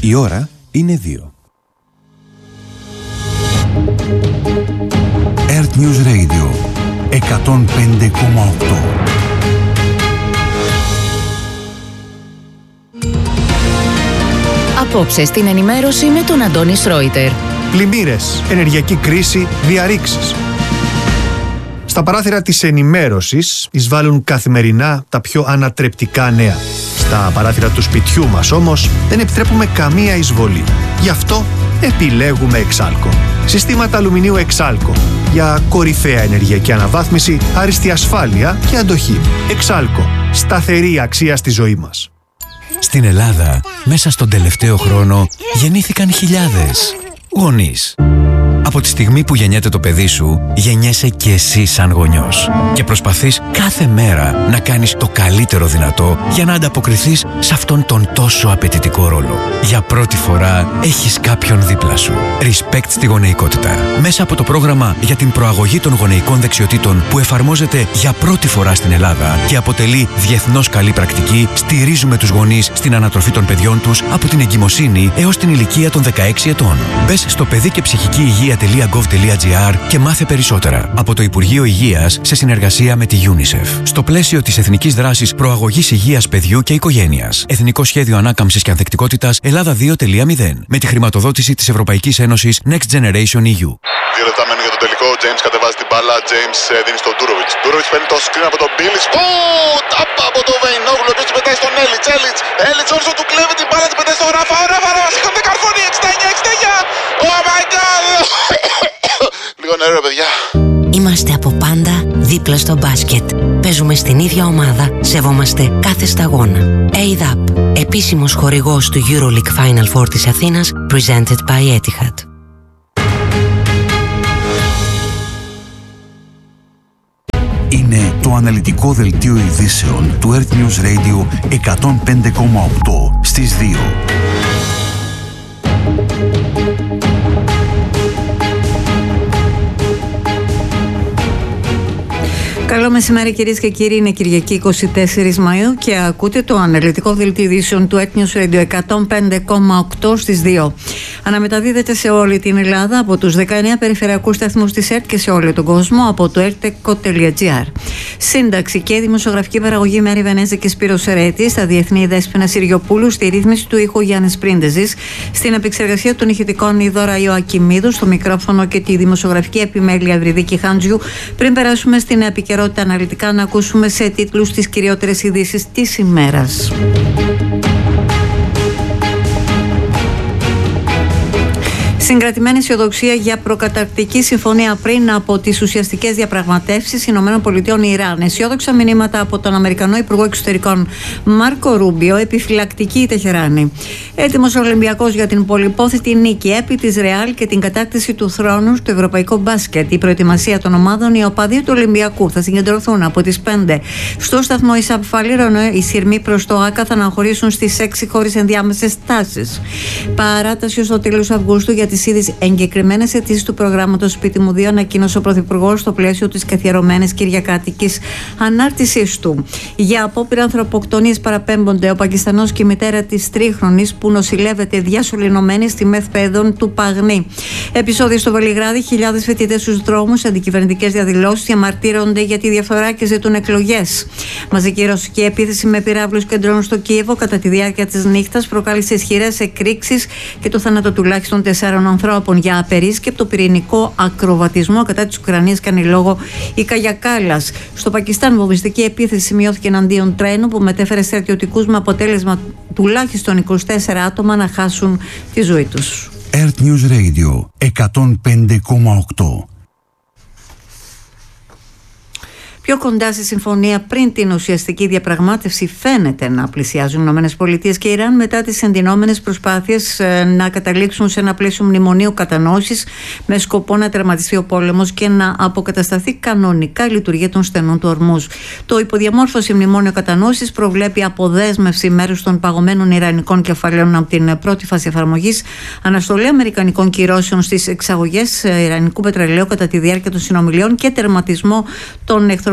Η ώρα είναι 2. Earth News Radio 105,8. Απόψε στην ενημέρωση με τον Αντώνη Σρόιτερ. Πλημμύρες, ενεργειακή κρίση, διαρρήξεις. Στα παράθυρα της ενημέρωσης εισβάλλουν καθημερινά τα πιο ανατρεπτικά νέα. Στα παράθυρα του σπιτιού μας όμως δεν επιτρέπουμε καμία εισβολή. Γι' αυτό επιλέγουμε Εξάλκο. Συστήματα αλουμινίου Εξάλκο για κορυφαία ενεργειακή αναβάθμιση, άριστη ασφάλεια και αντοχή. Εξάλκο. Σταθερή αξία στη ζωή μας. Στην Ελλάδα, μέσα στον τελευταίο χρόνο, γεννήθηκαν χιλιάδες γονείς. Από τη στιγμή που γεννιέται το παιδί σου, γεννιέσαι και εσύ σαν γονιός. Και προσπαθείς κάθε μέρα να κάνεις το καλύτερο δυνατό για να ανταποκριθείς σε αυτόν τον τόσο απαιτητικό ρόλο. Για πρώτη φορά έχεις κάποιον δίπλα σου. Respect στη γονεϊκότητα. Μέσα από το πρόγραμμα για την προαγωγή των γονεϊκών δεξιοτήτων που εφαρμόζεται για πρώτη φορά στην Ελλάδα και αποτελεί διεθνώς καλή πρακτική, στηρίζουμε τους γονείς στην ανατροφή των παιδιών τους από την εγκυμοσύνη έως την ηλικία των 16 ετών. Μπες στο παιδί και ψυχική υγεία.gov.gr και μάθε περισσότερα από το Υπουργείο Υγείας σε συνεργασία με τη UNICEF. Στο πλαίσιο της Εθνικής Δράσης Προαγωγής Υγείας Παιδιού και Οικογένειας. Εθνικό Σχέδιο Ανάκαμψης και Ανθεκτικότητας Ελλάδα 2.0. Με τη χρηματοδότηση της Ευρωπαϊκής Ένωσης Next Generation EU. 2 λεπτά μένουν για το τελικό. Ο James κατεβάζει την μπάλα. James δίνει στον Ντούροβιτς. Ντούροβιτς παίρνει το screen από τον Μπίλις. Τάπα από τον Βεϊνόγλου. Ο οποίος πετάει στον Έλιτς. Έλιτς όρσο του κλέβει την μπάλα. Την πετάει στον Ράφα. Ο Ράφα σηκώνεται καρφώνει. 69. Oh my god. Λίγο νερό, παιδιά. Είμαστε από πάντα δίπλα στο μπάσκετ. Παίζουμε στην ίδια ομάδα. Σεβόμαστε κάθε σταγόνα. ADAP, επίσημος χορηγός του EuroLeague Final Four της Αθήνας, presented by Etihad. Είναι το αναλυτικό δελτίο ειδήσεων του Earth News Radio 105,8 στις 2. Καλό μεσημέρι κυρίες και κύριοι, είναι Κυριακή 24 Μαΐου και ακούτε το αναλυτικό δελτίο ειδήσεων του Earth News Radio 105,8 στις 2. Αναμεταδίδεται σε όλη την Ελλάδα από τους 19 περιφερειακούς σταθμούς της ΕΡΤ και σε όλο τον κόσμο από το erteco.gr. Σύνταξη και δημοσιογραφική παραγωγή Μέρη Βενέζη και Σπύρος Σερέτη, στα διεθνή Δέσποινα Συριοπούλου, στη ρύθμιση του ήχου Γιάννης Πρίντεζης, στην επεξεργασία των ηχητικών η Δώρα Ιωακιμίδου, στο μικρόφωνο και τη δημοσιογραφική επιμέλεια Ευρυδίκη Χάντζιου. Πριν περάσουμε στην επικαιρότητα αναλυτικά, να ακούσουμε σε τίτλους τις κυριότερες ειδήσεις της ημέρας. Συγκρατημένη αισιοδοξία για προκαταρκτική συμφωνία πριν από τις ουσιαστικές διαπραγματεύσεις ΗΠΑ-Ιράν. Αισιόδοξα μηνύματα από τον Αμερικανό Υπουργό Εξωτερικών Μάρκο Ρούμπιο, επιφυλακτική η Τεχεράνη. Έτοιμος ο Ολυμπιακός για την πολυπόθητη νίκη επί της Ρεάλ και την κατάκτηση του θρόνου στο ευρωπαϊκό μπάσκετ. Η προετοιμασία των ομάδων, οι οπαδοί του Ολυμπιακού θα συγκεντρωθούν από τις 5 στο σταθμό Ισαπ Φαλήρωνο. Οι σειρμοί προς το ΆΚΑ θα αναχωρήσουν στις 6 χωρίς ενδιάμεσες τάσεις. Παράταση στο τέλος Αυγούστου για τις ήδη εγκεκριμένες αιτήσεις του προγράμματος Σπίτι μου 2, ανακοίνωσε ο Πρωθυπουργός στο πλαίσιο της καθιερωμένης κυριακάτικης ανάρτησής του. Για απόπειρα ανθρωποκτονίας παραπέμπονται ο Πακιστανός και η μητέρα της τρίχρονης που νοσηλεύεται διασωληνωμένη στη ΜΕΘΠΕΔΟΝ του Παγνή. Επεισόδιο στο Βελιγράδι, χιλιάδες φοιτητές στους δρόμους, αντικυβερνητικές διαδηλώσεις διαμαρτύρονται για τη διαφθορά και ζητούν εκλογές. Μαζική ρωσική επίθεση με πυράβλους και ντρόουν στο Κίεβο κατά τη διάρκεια της νύχτας προκάλεσε ισχυρές εκρήξεις και το θάνατο τουλάχιστον 4 ανθρώπων. Για απερίσκεπτο πυρηνικό ακροβατισμό κατά της Ουκρανίας κάνει λόγο η Καγιά Κάλλας. Στο Πακιστάν, βομβιστική επίθεση σημειώθηκε εναντίον τρένου που μετέφερε στρατιωτικούς με αποτέλεσμα τουλάχιστον 24 άτομα να χάσουν τη ζωή τους. Earth News Radio 105,8. Πιο κοντά στη συμφωνία πριν την ουσιαστική διαπραγμάτευση φαίνεται να πλησιάζουν ΗΠΑ και Ιράν μετά τις εντυνόμενες προσπάθειες να καταλήξουν σε ένα πλαίσιο μνημονίου κατανόησης με σκοπό να τερματιστεί ο πόλεμος και να αποκατασταθεί κανονικά η λειτουργία των στενών του Ορμούζ. Το υποδιαμόρφωση μνημόνιο κατανόησης προβλέπει αποδέσμευση μέρους των παγωμένων ιρανικών κεφαλαίων από την πρώτη φάση εφαρμογής, αναστολή αμερικανικών κυρώσεων στις εξαγωγές ιρανικού πετρελαίου κατά τη διάρκεια των συνομιλιών και τερματισμό των εχθροπραξιών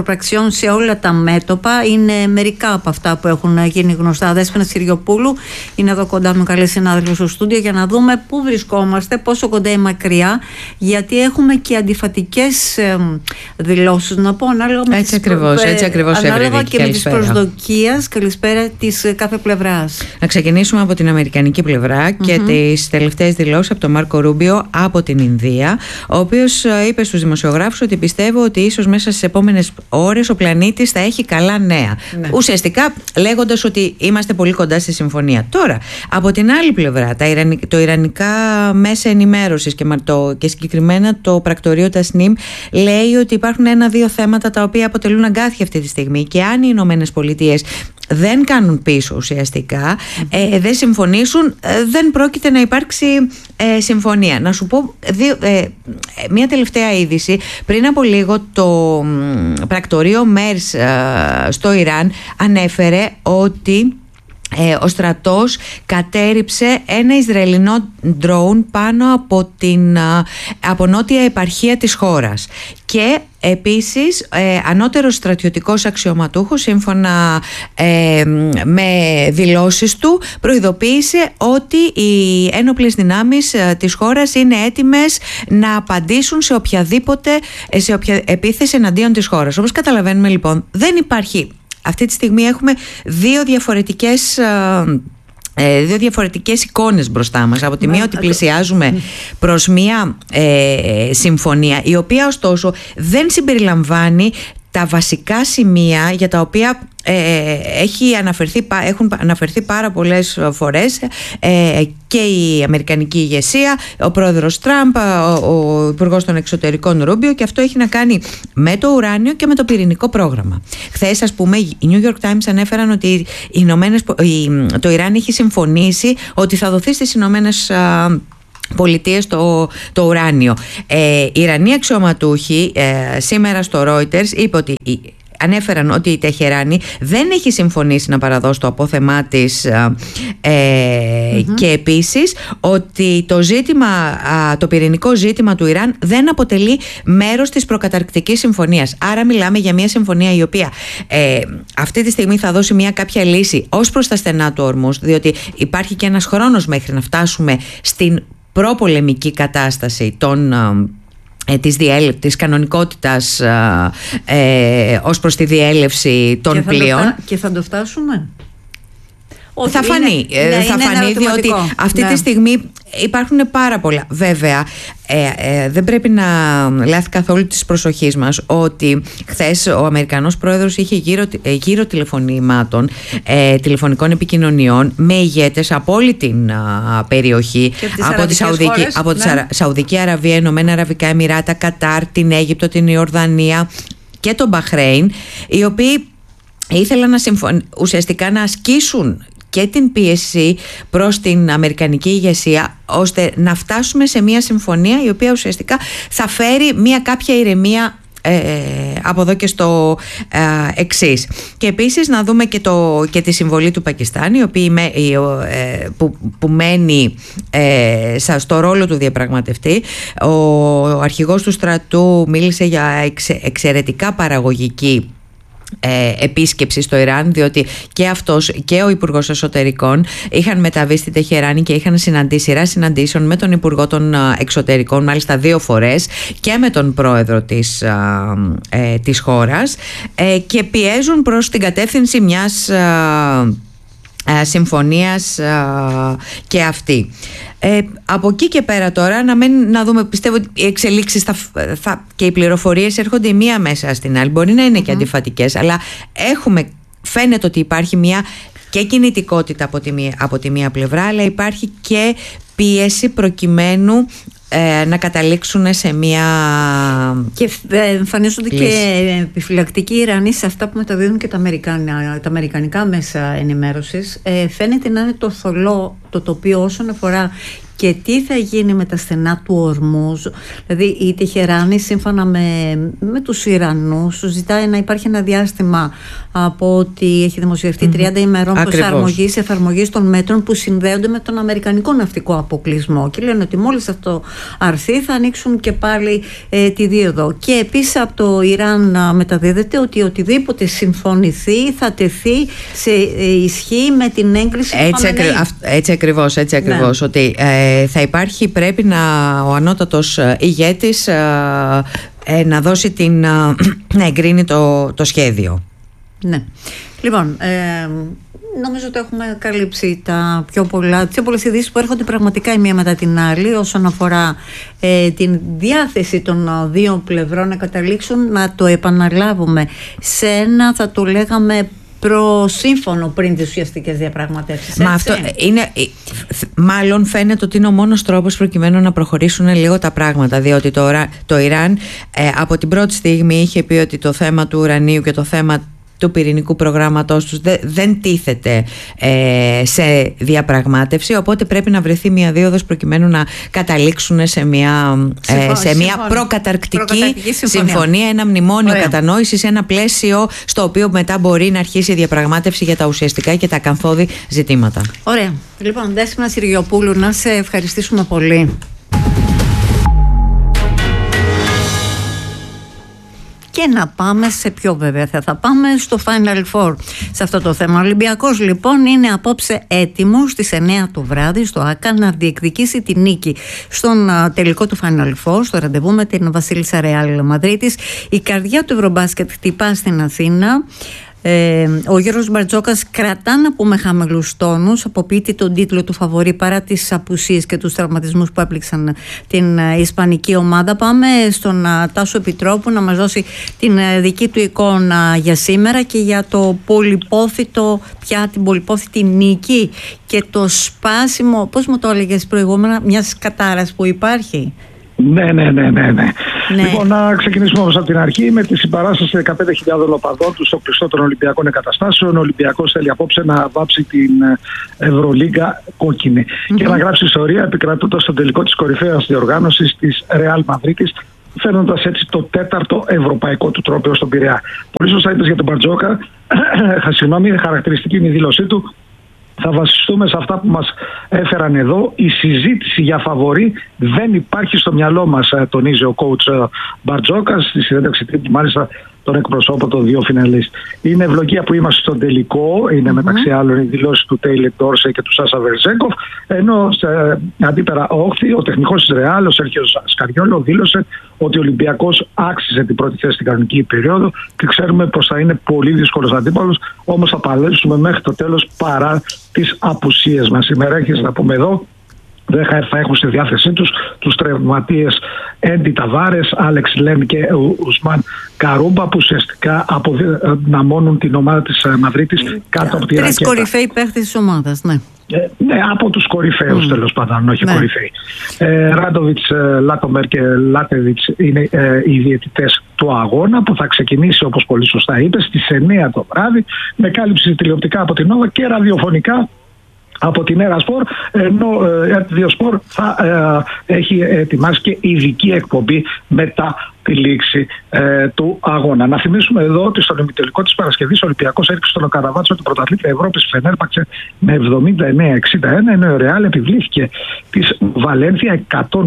χειροπραξιών σε όλα τα μέτωπα. Είναι μερικά από αυτά που έχουν γίνει γνωστά. Δέσποινα Συριοπούλου είναι εδώ κοντά μου, καλή συνάδελφος στο στούντιο, για να δούμε πού βρισκόμαστε, πόσο κοντά ή μακριά, γιατί έχουμε και αντιφατικές δηλώσεις. Να πω ανάλογα με έτσι ακριβώς, ανάλογα και με τις προσδοκίες. Καλησπέρα της κάθε πλευράς. Να ξεκινήσουμε από την αμερικανική πλευρά και τις τελευταίες δηλώσεις από τον Μάρκο Ρούμπιο από την Ινδία, ο οποίος είπε στους δημοσιογράφους ότι πιστεύω ότι ίσως μέσα στις επόμενες ώρες ο πλανήτης θα έχει καλά νέα. Ναι. Ουσιαστικά λέγοντας ότι είμαστε πολύ κοντά στη συμφωνία. Τώρα, από την άλλη πλευρά, το ιρανικά μέσα ενημέρωσης και συγκεκριμένα το πρακτορείο Τασνίμ λέει ότι υπάρχουν 1-2 θέματα τα οποία αποτελούν αγκάθια αυτή τη στιγμή, και αν οι Ηνωμένες Πολιτείες δεν κάνουν πίσω ουσιαστικά, δεν συμφωνήσουν, δεν πρόκειται να υπάρξει συμφωνία. Να σου πω μια τελευταία είδηση. Πριν από λίγο το πρακτορείο Μέρς στο Ιράν ανέφερε ότι ο στρατός κατέριψε ένα Ισραηλινό ντρόουν πάνω από νότια επαρχία της χώρας, και επίσης ανώτερος στρατιωτικός αξιωματούχος, σύμφωνα με δηλώσεις του, προειδοποίησε ότι οι ένοπλες δυνάμεις της χώρας είναι έτοιμες να απαντήσουν σε όποια επίθεση εναντίον της χώρας. Όπως καταλαβαίνουμε λοιπόν, δεν υπάρχει. Αυτή τη στιγμή έχουμε δύο διαφορετικές εικόνες μπροστά μας. Από τη μία ότι πλησιάζουμε προς μία συμφωνία, η οποία ωστόσο δεν συμπεριλαμβάνει τα βασικά σημεία για τα οποία έχουν αναφερθεί πάρα πολλές φορές και η αμερικανική ηγεσία, ο πρόεδρος Τραμπ, ο υπουργός των εξωτερικών Ρούμπιο, και αυτό έχει να κάνει με το ουράνιο και με το πυρηνικό πρόγραμμα. Χθες, ας πούμε, οι New York Times ανέφεραν ότι το Ιράν έχει συμφωνήσει ότι θα δοθεί στις Ηνωμένες Πολιτείες το ουράνιο. Οι Ιρανοί αξιωματούχοι σήμερα στο Reuters ανέφεραν ότι η Τεχεράνη δεν έχει συμφωνήσει να παραδώσει το απόθεμά της, και επίσης ότι το πυρηνικό ζήτημα του Ιράν δεν αποτελεί μέρος της προκαταρκτικής συμφωνίας. Άρα μιλάμε για μια συμφωνία η οποία αυτή τη στιγμή θα δώσει μια κάποια λύση ως προς τα στενά του Ορμούζ, διότι υπάρχει και ένας χρόνος μέχρι να φτάσουμε στην προπολεμική κατάσταση της κανονικότητας ως προς τη διέλευση των πλοίων. Και θα το φτάσουμε? Θα φανεί, διότι αυτή τη στιγμή υπάρχουν πάρα πολλά. Βέβαια, δεν πρέπει να λάθει καθόλου της προσοχής μας ότι χθες ο Αμερικανός πρόεδρος είχε γύρω τηλεφωνημάτων, τηλεφωνικών επικοινωνιών με ηγέτες από όλη την περιοχή, από τη Σαουδική Αραβία, Ηνωμένα Αραβικά Εμιράτα, Κατάρ, την Αίγυπτο, την Ιορδανία και τον Μπαχρέιν, οι οποίοι ήθελαν ουσιαστικά να ασκήσουν και την πίεση προς την αμερικανική ηγεσία, ώστε να φτάσουμε σε μια συμφωνία η οποία ουσιαστικά θα φέρει μια κάποια ηρεμία από εδώ και στο εξής. Και επίσης να δούμε και τη συμβολή του Πακιστάν, που μένει στο ρόλο του διαπραγματευτή. Ο αρχηγός του στρατού μίλησε για εξαιρετικά παραγωγική επίσκεψη στο Ιράν, διότι και αυτός και ο Υπουργός Εσωτερικών είχαν μεταβεί στη Τεχεράνη και είχαν συναντήσει σειρά συναντήσεων με τον Υπουργό των Εξωτερικών, μάλιστα 2 φορές, και με τον πρόεδρο της χώρας, και πιέζουν προς την κατεύθυνση μιας συμφωνίας και αυτή. Από εκεί και πέρα τώρα να δούμε, πιστεύω ότι οι εξελίξεις και οι πληροφορίες έρχονται η μία μέσα στην άλλη. Μπορεί να είναι και αντιφατικές, αλλά φαίνεται ότι υπάρχει μια και κινητικότητα από τη μία πλευρά, αλλά υπάρχει και πίεση προκειμένου να καταλήξουν σε μια. Και εμφανίζονται και επιφυλακτικοί Ιρανοί σε αυτά που μεταδίδουν και τα αμερικανικά μέσα ενημέρωσης. Φαίνεται να είναι το θολό το τοπίο όσον αφορά και τι θα γίνει με τα στενά του Ορμούζ. Δηλαδή η Τεχεράνη σύμφωνα με τους Ιρανούς ζητάει να υπάρχει ένα διάστημα από ό,τι έχει δημοσιευτεί 30 ημερών εφαρμογής των μέτρων που συνδέονται με τον αμερικανικό ναυτικό αποκλεισμό, και λένε ότι μόλις αυτό αρθεί θα ανοίξουν και πάλι τη δίωδο. Και επίσης από το Ιράν μεταδίδεται ότι οτιδήποτε συμφωνηθεί θα τεθεί σε ισχύ με την έγκριση του Χαμενεή. Έτσι ακριβώς, ναι. Ότι θα υπάρχει, πρέπει ο ανώτατος ηγέτης να δώσει να εγκρίνει το σχέδιο. Ναι. Λοιπόν, νομίζω ότι έχουμε καλύψει τις πιο πολλές ειδήσεις που έρχονται πραγματικά η μία μετά την άλλη όσον αφορά την διάθεση των δύο πλευρών να καταλήξουν, να το επαναλάβουμε, σε ένα, θα το λέγαμε, προσύμφωνο πριν τις ουσιαστικές διαπραγματεύσεις. Μα αυτό είναι, μάλλον φαίνεται ότι είναι ο μόνος τρόπος προκειμένου να προχωρήσουν λίγο τα πράγματα, διότι το Ιράν από την πρώτη στιγμή είχε πει ότι το θέμα του ουρανίου και το θέμα του πυρηνικού προγράμματός τους δεν τίθεται σε διαπραγμάτευση, οπότε πρέπει να βρεθεί μια δίωδος προκειμένου να καταλήξουν σε μια προκαταρκτική συμφωνία, ένα μνημόνιο κατανόησης, ένα πλαίσιο στο οποίο μετά μπορεί να αρχίσει η διαπραγμάτευση για τα ουσιαστικά και τα ακαθόδη ζητήματα. Ωραία. Λοιπόν, Δέσποινα Συριοπούλου, να σε ευχαριστήσουμε πολύ. Και να πάμε σε ποιο βέβαια θα πάμε στο Final Four σε αυτό το θέμα. Ο Ολυμπιακός λοιπόν είναι απόψε έτοιμος στις 9 το βράδυ στο ΆΚΑ να διεκδικήσει τη νίκη στον τελικό του Final Four, στο ραντεβού με την Βασίλισσα Ρεάλ Μαδρίτης. Η καρδιά του Ευρωμπάσκετ χτυπά στην Αθήνα. Ο Γιώργος Μπαρτζόκας κρατά, να πούμε, χαμηλούς τόνους, αποποιείται τον τίτλο του φαβορί παρά τις απουσίες και τους τραυματισμούς που έπληξαν την ισπανική ομάδα. Πάμε στον Τάσο Επιτρόπου να μας δώσει την δική του εικόνα για σήμερα και για το την πολυπόθητη νίκη και το σπάσιμο, πώς μου το έλεγες προηγούμενα, μιας κατάρας που υπάρχει. Ναι. Λοιπόν, να ξεκινήσουμε όμως από την αρχή με τη συμπαράσταση 15.000 οπαδών του στο κλειστό των Ολυμπιακών εγκαταστάσεων. Ο Ολυμπιακός θέλει απόψε να βάψει την Ευρωλίγκα κόκκινη και να γράψει ιστορία, επικρατώντας τον τελικό της κορυφαίας διοργάνωσης της Ρεάλ Μαδρίτης, φέρνοντας έτσι το 4ο ευρωπαϊκό του τρόπαιο στον Πειραιά. Πολύ σωστά είπες για τον Μπαρτζόκα. Χαρακτηριστική είναι η δήλωσή του. Θα βασιστούμε σε αυτά που μας έφεραν εδώ. Η συζήτηση για φαβορί δεν υπάρχει στο μυαλό μας, τονίζει ο coach Μπαρτζόκας στη συνέντευξη τύπου, μάλιστα τον εκπροσώπο των δύο φιναλίστ. Είναι ευλογία που είμαστε στον τελικό, είναι μεταξύ άλλων οι δηλώσεις του Τέιλερ Ντόρσεϊ και του Σάσα Βερζέγκοφ, ενώ αντίπερα όχθη ο τεχνικός της Ρεάλ, ο Σέρχιο Σκαριόλο, δήλωσε ότι ο Ολυμπιακός άξιζε την πρώτη θέση στην κανονική περίοδο και ξέρουμε πως θα είναι πολύ δύσκολος αντίπαλος, όμως θα παλέψουμε μέχρι το τέλος παρά τις απουσίες μας. Σήμερα έχεις να πούμε εδώ, δεν θα έχουν στη διάθεσή τους τραυματίες Έντι Ταβάρες, Άλεξ Λεν και Ουσμάν Καρούμπα, που ουσιαστικά αποδυναμώνουν την ομάδα της Μαδρίτης κάτω από τη ρακέτα. Τρεις κορυφαίοι παίχτες της ομάδας, ναι. Ναι, από τους κορυφαίους τέλος πάντων, όχι κορυφαίοι. Ράντοβιτς, Λάτομερ και Λάτεβιτς είναι οι διαιτητές του αγώνα, που θα ξεκινήσει, όπως πολύ σωστά είπες, στις 9 το βράδυ, με κάλυψη τηλεοπτικά από την Nova και ραδιοφωνικά από την Ερασπορ, ενώ η Αρτιδιοσπορ θα έχει ετοιμάσει και ειδική εκπομπή μετά τη λήξη του αγώνα. Να θυμίσουμε εδώ ότι στον ημιτελικό της Παρασκευής ο Ολυμπιακός έριξε στον Καραβάτσο την πρωταθλήτρια Ευρώπης Φενέρμπαξε με 79-61, ενώ η Ρεάλ επιβλήθηκε της Βαλένθια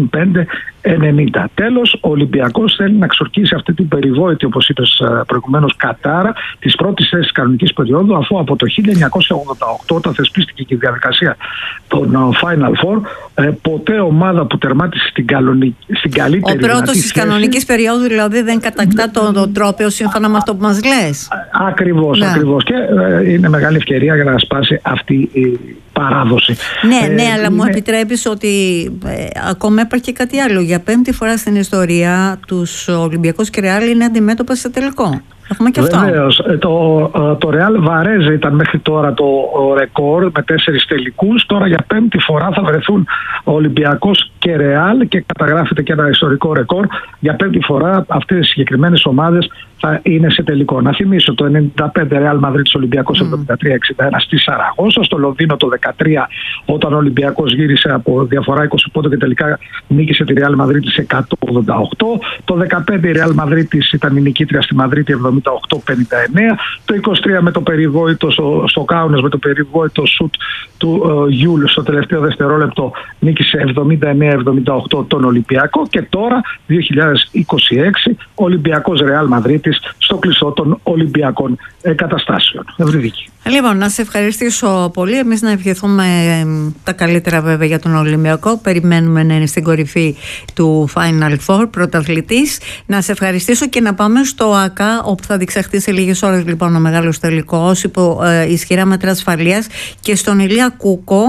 105-90. Τέλος, ο Ολυμπιακός θέλει να ξορκίσει αυτή την περιβόητη, όπως είπες προηγουμένως, κατάρα της πρώτης θέσης κανονικής περίοδου, αφού από το 1988, όταν θεσπίστηκε και η διαδικασία των Final Four, ποτέ ομάδα που τερμάτισε στην καλύτερη. Ο πρώτος της κανονικής περίοδου δηλαδή δεν κατακτά το τρόπαιο σύμφωνα με αυτό που μας λες. Ακριβώς. Και είναι μεγάλη ευκαιρία για να σπάσει αυτή η παράδοση. Ναι, αλλά μου επιτρέπεις ότι ακόμα υπάρχει και κάτι άλλο. Για 5η φορά στην ιστορία τους Ολυμπιακούς και Ρεάλ είναι αντιμέτωπα σε τελικό. Έχουμε και αυτό. Βεβαίως. Το Ρεάλ Βαρέζε ήταν μέχρι τώρα το ρεκόρ με 4 τελικούς. Τώρα για 5η φορά θα βρεθούν ο Ολυμπιακός και Ρεάλ και καταγράφεται και ένα ιστορικό ρεκόρ. Για 5η φορά αυτές οι συγκεκριμένες ομάδες θα είναι σε τελικό. Να θυμίσω το 95 Real Madrid Ολυμπιακός 73-61 στη Σαραγώσα, στο Λονδίνο το 13 όταν ο Ολυμπιακός γύρισε από διαφορά 20 πόντων και τελικά νίκησε τη Real Madrid σε 188. Το 15 η Real Madrid ήταν η νικήτρια στη Μαδρίτη 78-59. Το 23 με το περιβόητο στο Κάουνας με το περιβόητο σουτ του Γιούλ στο τελευταίο δευτερόλεπτο νίκησε 79-78 τον Ολυμπιακό. Και τώρα 2026 Ολυμπιακός Ρεάλ Μαδρίτης στο κλειστό των Ολυμπιακών καταστάσεων. Ευρυδίκη. Λοιπόν, να σε ευχαριστήσω πολύ. Εμείς να ευχηθούμε τα καλύτερα βέβαια για τον Ολυμπιακό. Περιμένουμε να είναι στην κορυφή του Final Four, πρωταθλητής. Να σε ευχαριστήσω και να πάμε στο ΑΚΑ, όπου θα διεξαχθεί σε λίγες ώρες λοιπόν ο μεγάλος τελικός υπό ισχυρά μέτρα ασφαλείας, και στον Ηλία Κούκο.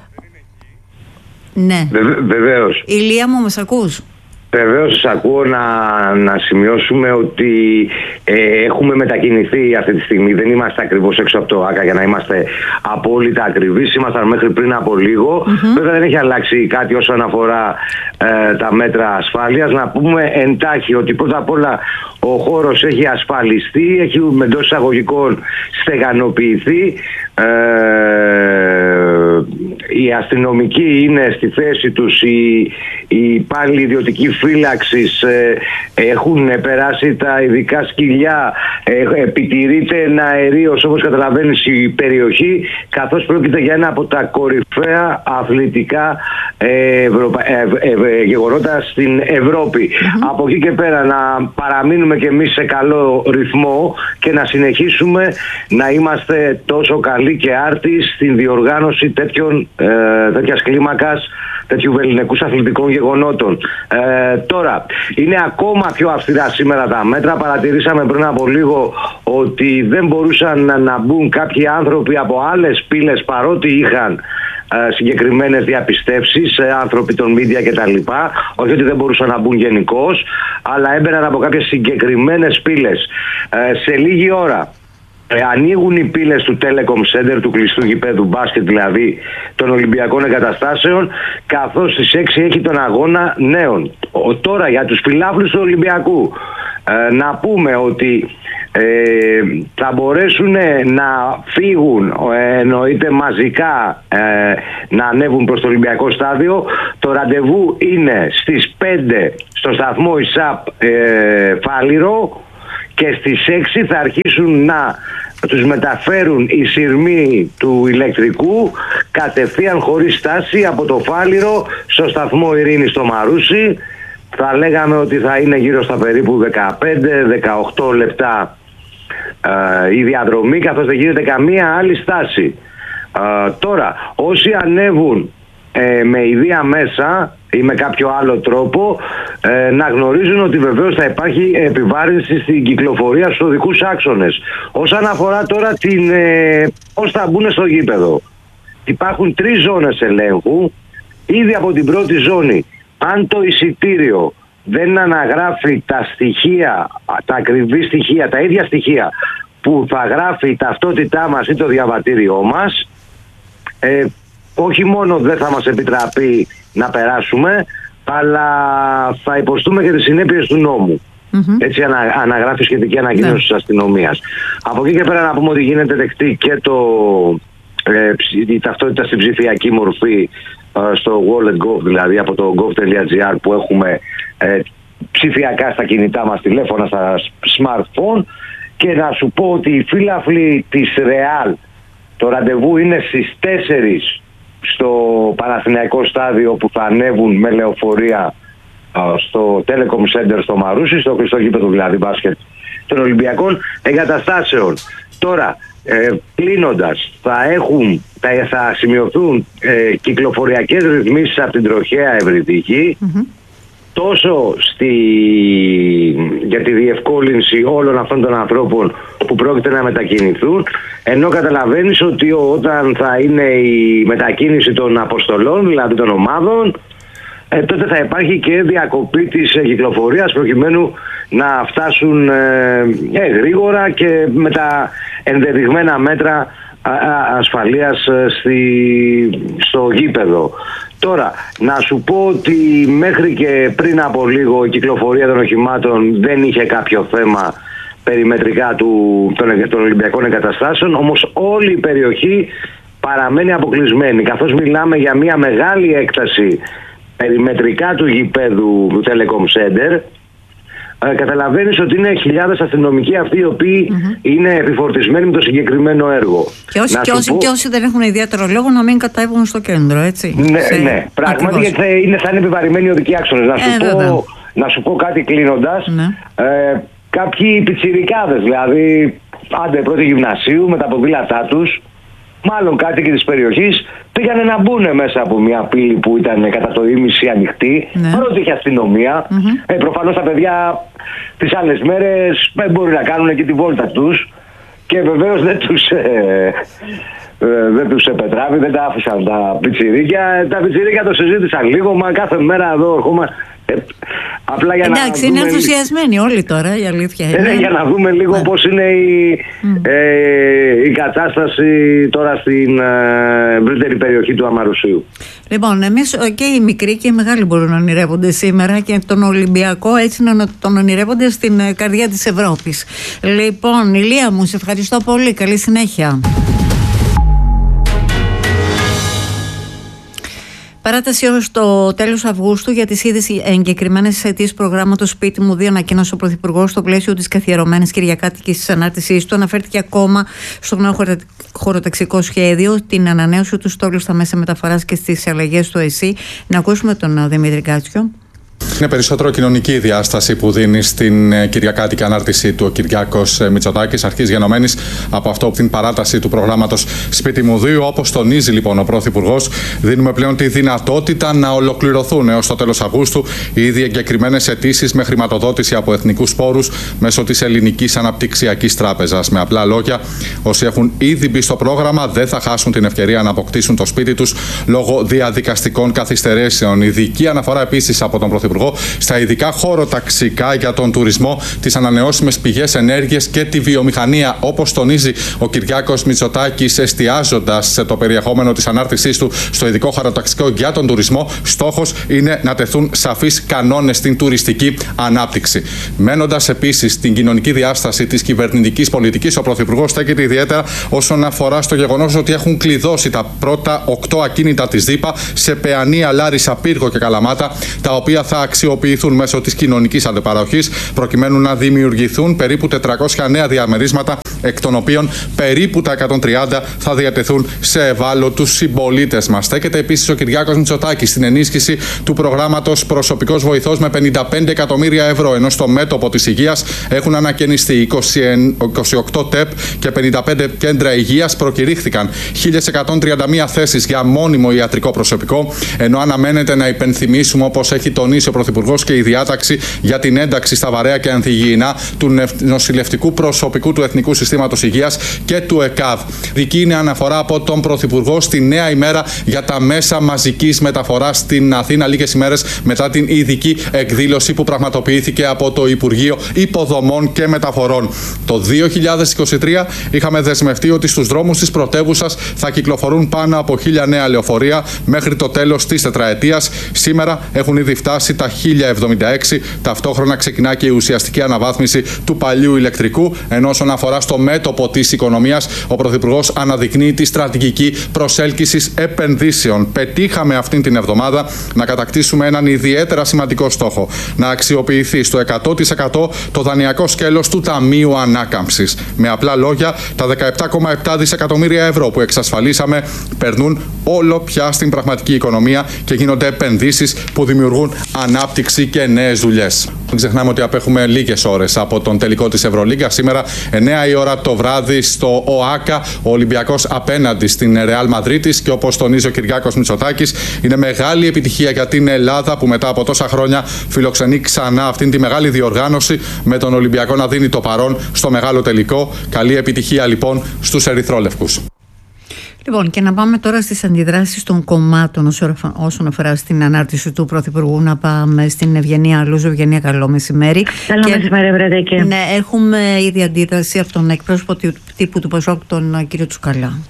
Ναι. Βεβαίως. Ηλία μου, μας ακούς? Βεβαίως σας ακούω. Να σημειώσουμε ότι έχουμε μετακινηθεί αυτή τη στιγμή. Δεν είμαστε ακριβώς έξω από το ΆΚΑ για να είμαστε απόλυτα ακριβείς. Ήμασταν μέχρι πριν από λίγο. Βέβαια δεν έχει αλλάξει κάτι όσον αφορά τα μέτρα ασφάλειας. Να πούμε εντάχει ότι πρώτα απ' όλα ο χώρος έχει ασφαλιστεί, έχει εντός εισαγωγικών στεγανοποιηθεί. Οι αστυνομικοί είναι στη θέση τους, οι υπάλληλοι ιδιωτική φύλαξης έχουν περάσει τα ειδικά σκυλιά, επιτηρείται ένα αερίος όπως καταλαβαίνεις η περιοχή, καθώς πρόκειται για ένα από τα κορυφαία αθλητικά γεγονότα στην Ευρώπη. Από εκεί και πέρα να παραμείνουμε και εμείς σε καλό ρυθμό και να συνεχίσουμε να είμαστε τόσο καλοί και άρτιοι στην διοργάνωση τέτοιας κλίμακας, τέτοιου ελληνικούς αθλητικών γεγονότων. Τώρα, είναι ακόμα πιο αυστηρά σήμερα τα μέτρα. Παρατηρήσαμε πριν από λίγο ότι δεν μπορούσαν να μπουν κάποιοι άνθρωποι από άλλες πύλες παρότι είχαν συγκεκριμένες διαπιστεύσεις, άνθρωποι των media κτλ. Όχι ότι δεν μπορούσαν να μπουν γενικώς, αλλά έμπαιναν από κάποιες συγκεκριμένες πύλες. Σε λίγη ώρα ανοίγουν οι πύλες του Telecom Center, του κλειστού γηπέδου μπάσκετ δηλαδή των Ολυμπιακών Εγκαταστάσεων, καθώς στις 6 έχει τον αγώνα νέων. Τώρα για τους φιλάθλους του Ολυμπιακού να πούμε ότι θα μπορέσουν να φύγουν, εννοείται μαζικά να ανέβουν προς το Ολυμπιακό στάδιο. Το ραντεβού είναι στις 5 στο σταθμό ΙΣΑΠ Φάληρο και στις 6 θα αρχίσουν να τους μεταφέρουν οι σειρμοί του ηλεκτρικού κατευθείαν χωρίς στάση από το Φάληρο στο σταθμό Ειρήνης στο Μαρούσι. Θα λέγαμε ότι θα είναι γύρω στα περίπου 15-18 λεπτά η διαδρομή, καθώς δεν γίνεται καμία άλλη στάση. Τώρα, όσοι ανέβουν με ιδία μέσα ή με κάποιο άλλο τρόπο, να γνωρίζουν ότι βεβαίως θα υπάρχει επιβάρυνση στην κυκλοφορία στους οδικούς άξονες. Όσον αφορά τώρα πώς θα μπουν στο γήπεδο, υπάρχουν 3 ζώνες ελέγχου. Ήδη από την πρώτη ζώνη, αν το εισιτήριο δεν αναγράφει τα στοιχεία, τα ακριβή στοιχεία, τα ίδια στοιχεία που θα γράφει η ταυτότητά μας ή το διαβατήριό μας, όχι μόνο δεν θα μας επιτραπεί να περάσουμε, αλλά θα υποστούμε και τις συνέπειες του νόμου. Έτσι αναγράφει σχετική ανακοίνωση της αστυνομίας. Από εκεί και πέρα να πούμε ότι γίνεται δεκτή και η ταυτότητα στην ψηφιακή μορφή στο wallet.gov, δηλαδή από το gov.gr που έχουμε ψηφιακά στα κινητά μας τηλέφωνα, στα smartphone. Και να σου πω ότι οι φίλαθλοι της Real, το ραντεβού είναι στις 4 στο Παναθηναϊκό στάδιο, που θα ανέβουν με λεωφορεία στο Telecom Center στο Μαρούσι, στο κλειστό γήπεδο δηλαδή μπάσκετ των Ολυμπιακών Εγκαταστάσεων. Τώρα, κλείνοντας, θα σημειωθούν κυκλοφοριακές ρυθμίσεις από την τροχαία Ευρυτική, τόσο για τη διευκόλυνση όλων αυτών των ανθρώπων που πρόκειται να μετακινηθούν, ενώ καταλαβαίνεις ότι όταν θα είναι η μετακίνηση των αποστολών, δηλαδή των ομάδων, τότε θα υπάρχει και διακοπή της κυκλοφορίας προκειμένου να φτάσουν γρήγορα και με τα ενδεδειγμένα μέτρα ασφαλείας στο γήπεδο. Τώρα, να σου πω ότι μέχρι και πριν από λίγο η κυκλοφορία των οχημάτων δεν είχε κάποιο θέμα περιμετρικά των Ολυμπιακών εγκαταστάσεων, όμως όλη η περιοχή παραμένει αποκλεισμένη, καθώς μιλάμε για μια μεγάλη έκταση περιμετρικά του γηπέδου του Telecom Center. Καταλαβαίνεις ότι είναι χιλιάδες αστυνομικοί αυτοί οι οποίοι είναι επιφορτισμένοι με το συγκεκριμένο έργο. Και όσοι δεν έχουν ιδιαίτερο λόγο να μην κατέβουν στο κέντρο, έτσι. Ναι, πράγματι, γιατί θα είναι επιβαρημένοι οδικοί άξονες. Να σου πω κάτι κλείνοντας. Κάποιοι πιτσιρικάδες, δηλαδή άντε πρώτη γυμνασίου με τα ποδήλατά τους, μάλλον κάτοικοι της περιοχής, πήγανε να μπουν μέσα από μια πύλη που ήταν κατά το ίμιση ανοιχτή, παρότι είχε αστυνομία. Προφανώς τα παιδιά τις άλλες μέρες μπορεί να κάνουν και τη βόλτα τους και βεβαίως δεν τους επετράβει, δεν τα άφησαν τα πιτσιρίκια. Τα πιτσιρίκια το συζήτησαν λίγο, μα κάθε μέρα εδώ ερχόμαστε. Απλά για εντάξει, είναι ενθουσιασμένοι όλοι τώρα, η αλήθεια είναι. Για να δούμε λίγο πώς είναι η κατάσταση τώρα στην ευρύτερη περιοχή του Αμαρουσίου. Λοιπόν, εμείς και οι μικροί και οι μεγάλοι μπορούν να ονειρεύονται σήμερα και τον Ολυμπιακό έτσι να τον ονειρεύονται στην καρδιά της Ευρώπης. Λοιπόν, Ηλία μου, σε ευχαριστώ πολύ. Καλή συνέχεια. Παράταση έως το τέλος Αυγούστου για τις ήδη εγκεκριμένες αιτήσεις προγράμματος Σπίτι μου 2, ανακοίνωσε ο Πρωθυπουργός στο πλαίσιο της καθιερωμένης κυριακάτικης ανάρτησής του. Αναφέρθηκε ακόμα στο νέο χωροταξικό σχέδιο, την ανανέωση του στόλου στα μέσα μεταφοράς και στις αλλαγές του ΕΣΥ. Να ακούσουμε τον Δημήτρη Κάτσιο. Είναι περισσότερο κοινωνική η διάσταση που δίνει στην κυριακάτικη ανάρτησή του ο Κυριάκος Μητσοτάκης, αρχής γενομένης από αυτό την παράταση του προγράμματος Σπίτι μου 2. Όπως τονίζει λοιπόν ο Πρωθυπουργός, δίνουμε πλέον τη δυνατότητα να ολοκληρωθούν έως το τέλος Αυγούστου οι ήδη εγκεκριμένες αιτήσεις με χρηματοδότηση από εθνικούς πόρους μέσω της Ελληνικής Αναπτυξιακής Τράπεζας. Με απλά λόγια, όσοι έχουν ήδη μπει στο πρόγραμμα δεν θα χάσουν την ευκαιρία να αποκτήσουν το σπίτι τους λόγω διαδικαστικών καθυστερήσεων. Ειδική αναφορά επίσης από τον Πρωθυπουργό στα ειδικά χωροταξικά για τον τουρισμό, τις ανανεώσιμες πηγές ενέργειας και τη βιομηχανία. Όπως τονίζει ο Κυριάκος Μητσοτάκης, εστιάζοντας σε το περιεχόμενο της ανάρτησής του στο ειδικό χωροταξικό για τον τουρισμό, στόχος είναι να τεθούν σαφείς κανόνες στην τουριστική ανάπτυξη. Μένοντας επίσης στην κοινωνική διάσταση της κυβερνητικής πολιτικής, ο Πρωθυπουργός στέκεται ιδιαίτερα όσον αφορά στο γεγονός ότι έχουν κλειδώσει τα πρώτα 8 ακίνητα της ΔΥΠΑ σε Παιανία, Λάρισα, Πύργο και Καλαμάτα, τα οποία θα αξιοποιηθούν μέσω της κοινωνικής αντεπαροχής προκειμένου να δημιουργηθούν περίπου 400 νέα διαμερίσματα, εκ των οποίων περίπου τα 130 θα διατεθούν σε ευάλωτους συμπολίτες μας. Στέκεται επίσης ο Κυριάκος Μητσοτάκης στην ενίσχυση του προγράμματος Προσωπικός Βοηθός με 55 εκατομμύρια ευρώ, ενώ στο μέτωπο της υγείας έχουν ανακαινιστεί 28 ΤΕΠ και 55 κέντρα υγείας. Προκηρύχθηκαν 1.131 θέσεις για μόνιμο ιατρικό προσωπικό, ενώ αναμένεται να υπενθυμίσουμε, όπως έχει τονίσει ο Πρωθυπουργός, και η διάταξη για την ένταξη στα βαρέα και ανθυγιεινά του νοσηλευτικού προσωπικού του Εθνικού Συστήματος Υγείας και του ΕΚΑΒ. Δική είναι αναφορά από τον Πρωθυπουργό στη νέα ημέρα για τα μέσα μαζικής μεταφοράς στην Αθήνα, λίγες ημέρες μετά την ειδική εκδήλωση που πραγματοποιήθηκε από το Υπουργείο Υποδομών και Μεταφορών. Το 2023 είχαμε δεσμευτεί ότι στους δρόμους της πρωτεύουσας θα κυκλοφορούν πάνω από 1.000 νέα λεωφορεία μέχρι το τέλος της τετραετίας. Σήμερα έχουν ήδη φτάσει τα 1.076. Ταυτόχρονα ξεκινά και η ουσιαστική αναβάθμιση του παλιού ηλεκτρικού. Ενώ όσον αφορά στο μέτωπο της οικονομίας, ο Πρωθυπουργός αναδεικνύει τη στρατηγική προσέλκυσης επενδύσεων. Πετύχαμε αυτήν την εβδομάδα να κατακτήσουμε έναν ιδιαίτερα σημαντικό στόχο. Να αξιοποιηθεί στο 100% το δανειακό σκέλος του Ταμείου Ανάκαμψης. Με απλά λόγια, τα 17,7 δισεκατομμύρια ευρώ που εξασφαλίσαμε περνούν όλο πια στην πραγματική οικονομία και γίνονται επενδύσεις που δημιουργούν ανάπτυξη και νέες δουλειές. Μην ξεχνάμε ότι απέχουμε λίγες ώρες από τον τελικό της Ευρωλίγκα. Σήμερα 9 η ώρα το βράδυ στο ΟΑΚΑ, ο Ολυμπιακός απέναντι στην Ρεάλ Μαδρίτης, και όπως τονίζει ο Κυριάκος Μητσοτάκης, είναι μεγάλη επιτυχία για την Ελλάδα που μετά από τόσα χρόνια φιλοξενεί ξανά αυτήν τη μεγάλη διοργάνωση, με τον Ολυμπιακό να δίνει το παρόν στο μεγάλο τελικό. Καλή επιτυχία λοιπόν στους ερυθρόλευκους. Λοιπόν, και να πάμε τώρα στις αντιδράσεις των κομμάτων όσον αφορά στην ανάρτηση του Πρωθυπουργού. Να πάμε στην Ευγενία Αλούζου. Ευγενία, καλό μεσημέρι. Καλό μεσημέρι, Βρετική. Ναι, έχουμε ήδη αντίδραση από τον εκπρόσωπο τύπου του ΠΑΣΟΚ, τον κύριο Τσουκαλά.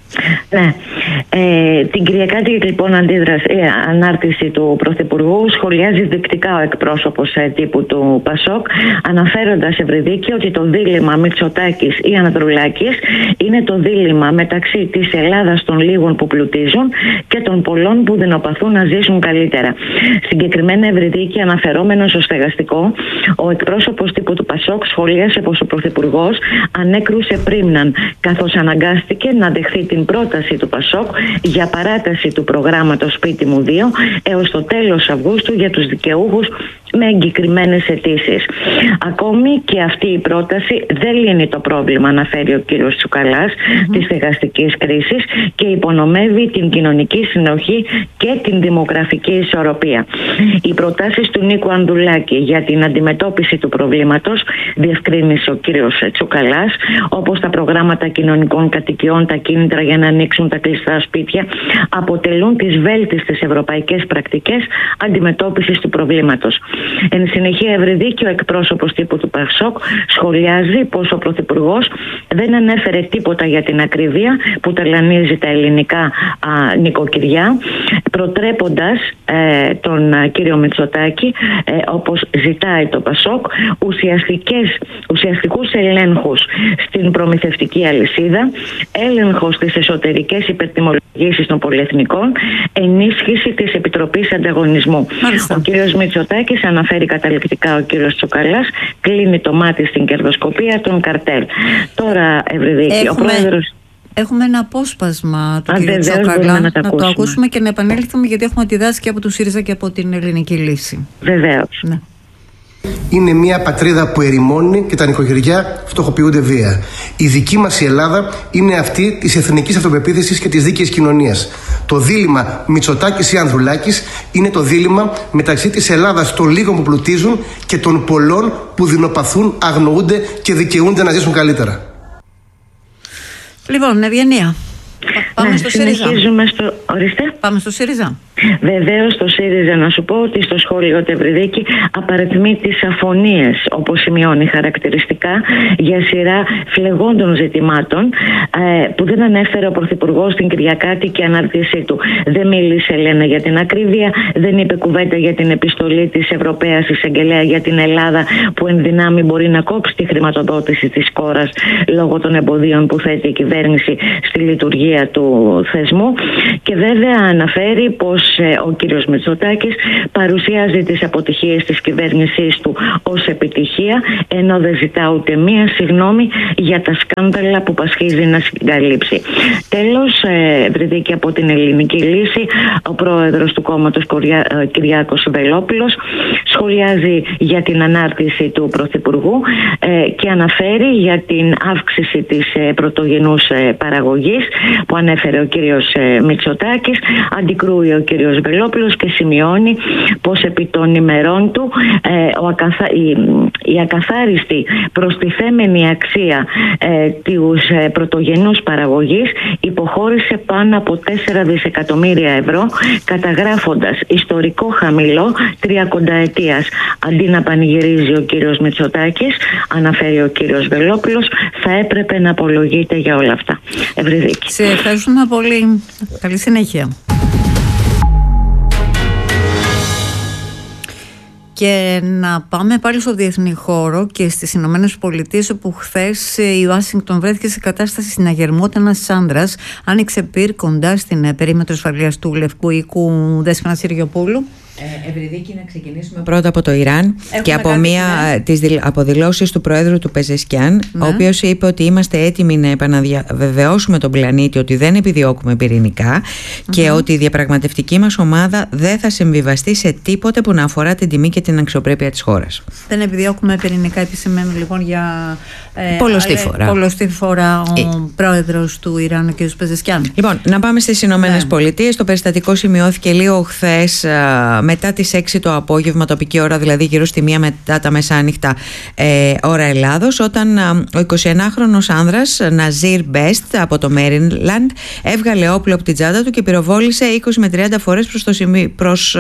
Ναι. Την Κυριακάτικη λοιπόν ανάρτηση του Πρωθυπουργού σχολιάζει δεικτικά ο εκπρόσωπος τύπου του ΠΑΣΟΚ, αναφέροντας, Ευρυδίκη, ότι το δίλημμα Μητσοτάκης ή Ανδρουλάκης είναι το δίλημμα μεταξύ της Ελλάδας των λίγων που πλουτίζουν και των πολλών που δεινοπαθούν να ζήσουν καλύτερα. Συγκεκριμένα, Ευρυδίκη, αναφερόμενος στο στεγαστικό, ο εκπρόσωπος τύπου του ΠΑΣΟΚ σχολίασε πως ο Πρωθυπουργός ανέκρουσε πρίμναν, καθώς αναγκάστηκε να δεχθεί την πρόταση του ΠΑΣΟΚ για παράταση του προγράμματος Σπίτι μου 2 έως το τέλος Αυγούστου για τους δικαιούχους με εγκεκριμένες αιτήσεις. Ακόμη και αυτή η πρόταση δεν λύνει το πρόβλημα, αναφέρει ο κύριος Τσουκαλάς, της στεγαστικής κρίσης και υπονομεύει την κοινωνική συνοχή και την δημογραφική ισορροπία. Οι προτάσεις του Νίκου Ανδουλάκη για την αντιμετώπιση του προβλήματος, διευκρίνησε ο κύριος Τσουκαλάς, όπως τα προγράμματα κοινωνικών κατοικιών, τα κίνητρα για να ανοίξουν τα κλειστά σπίτια, αποτελούν τις βέλτιστες ευρωπαϊκές πρακτικές αντιμετώπισης του προβλήματος. Εν συνεχεία, Ευρυδίκη, ο εκπρόσωπος τύπου του ΠΑΣΟΚ, σχολιάζει πως ο Πρωθυπουργός δεν ανέφερε τίποτα για την ακρίβεια που ταλανίζει τα ελληνικά νοικοκυριά, προτρέποντας τον κύριο Μητσοτάκη, όπως ζητάει το ΠΑΣΟΚ, ουσιαστικούς ελέγχους στην προμηθευτική αλυσίδα, έλεγχος στις εσωτερικές υπερτιμολογήσεις των πολυεθνικών, ενίσχυση της Επιτροπής Ανταγωνισμού. Μάλιστα. Ο κύριος Μητσοτάκης, αναφέρει καταληκτικά ο κύριος Τσουκαλάς, κλείνει το μάτι στην κερδοσκοπία των καρτέλ. Τώρα, Ευρυδίκη, ο πρόεδρος... Έχουμε ένα απόσπασμα του κ. Τσουκαλά, να το ακούσουμε και να επανέλθουμε, γιατί έχουμε τη δάση και από του ΣΥΡΙΖΑ και από την Ελληνική Λύση. Βεβαίως. Ναι. Είναι μια πατρίδα που ερημώνει και τα νοικοκυριά φτωχοποιούνται βία. Η δική μας η Ελλάδα είναι αυτή της εθνικής αυτοπεποίθησης και της δίκαιης κοινωνίας. Το δίλημμα Μητσοτάκης ή Ανδρουλάκης είναι το δίλημμα μεταξύ της Ελλάδας των λίγων που πλουτίζουν και των πολλών που δεινοπαθούν, αγνοούνται και δικαιούνται να ζήσουν καλύτερα. Λοιπόν, Ευγενία, πάμε στο ΣΥΡΙΖΑ. Πάμε στο ΣΥΡΙΖΑ. Βεβαίως, στο ΣΥΡΙΖΑ, να σου πω ότι στο σχόλιο του Ευρυδίκη απαριθμεί τις αφωνίες, όπως σημειώνει χαρακτηριστικά, για σειρά φλεγόντων ζητημάτων που δεν ανέφερε ο Πρωθυπουργός στην Κυριακάτικη ανάρτησή του. Δεν μίλησε, λένε, για την ακρίβεια, δεν είπε κουβέντα για την επιστολή της Ευρωπαίας Εισαγγελέα για την Ελλάδα, που εν δυνάμει μπορεί να κόψει τη χρηματοδότηση της χώρας λόγω των εμποδίων που θέτει η κυβέρνηση στη λειτουργία του θεσμού. Και βέβαια αναφέρει πως ο κύριος Μητσοτάκης παρουσιάζει τις αποτυχίες της κυβέρνησής του ως επιτυχία, ενώ δεν ζητά ούτε μία συγγνώμη για τα σκάνδαλα που πασχίζει να συγκαλύψει. Τέλος, Ευρυδίκη, από την Ελληνική Λύση, ο πρόεδρος του κόμματος Κυριάκος Βελόπουλος σχολιάζει για την ανάρτηση του Πρωθυπουργού και αναφέρει για την αύξηση της πρωτογενούς παραγωγής που ανέφερε ο κύριος Μητσοτάκης. Αντικρούει ο κύριος Βελόπουλος και σημειώνει πως επί των ημερών του η ακαθάριστη προστιθέμενη αξία της πρωτογενούς παραγωγής υποχώρησε πάνω από 4 δισεκατομμύρια ευρώ, καταγράφοντας ιστορικό χαμηλό 30ετίας. Αντί να πανηγυρίζει ο κύριος Μητσοτάκης, αναφέρει ο κύριος Βελόπουλος, θα έπρεπε να απολογείται για όλα αυτά. Ευρυδίκη. Σε ευχαριστούμε πολύ. Καλή συνέχεια. Και να πάμε πάλι στο διεθνή χώρο και στις Ηνωμένες Πολιτείες, όπου χθες η Ουάσιγκτον βρέθηκε σε κατάσταση συναγερμού όταν ένας άνδρας άνοιξε πυρ κοντά στην περίμετρο ασφαλείας του Λευκού Οίκου. Δέσποινα Συριοπούλου. Ευρυδίκη, να ξεκινήσουμε πρώτα από το Ιράν και από μία από δηλώσεις του Προέδρου του Πεζεσκιάν, ο οποίος είπε ότι είμαστε έτοιμοι να επαναβεβαιώσουμε τον πλανήτη ότι δεν επιδιώκουμε πυρηνικά και ότι η διαπραγματευτική μας ομάδα δεν θα συμβιβαστεί σε τίποτε που να αφορά την τιμή και την αξιοπρέπεια της χώρας. Δεν επιδιώκουμε πυρηνικά, επισημαίνουν λοιπόν για πολλοστή φορά ο πρόεδρος του Ιράν, ο κ. Πεζεσκιάν. Λοιπόν, να πάμε στις Ηνωμένες Πολιτείες. Το περιστατικό σημειώθηκε λίγο χθες μετά τις 6 το απόγευμα τοπική ώρα, δηλαδή γύρω στη 1 μετά τα μεσάνυχτα ώρα Ελλάδος, όταν ο 21χρονος άνδρας Ναζίρ Μπέστ από το Μέριλαντ έβγαλε όπλο από την τσάντα του και πυροβόλησε 20 με 30 φορές προς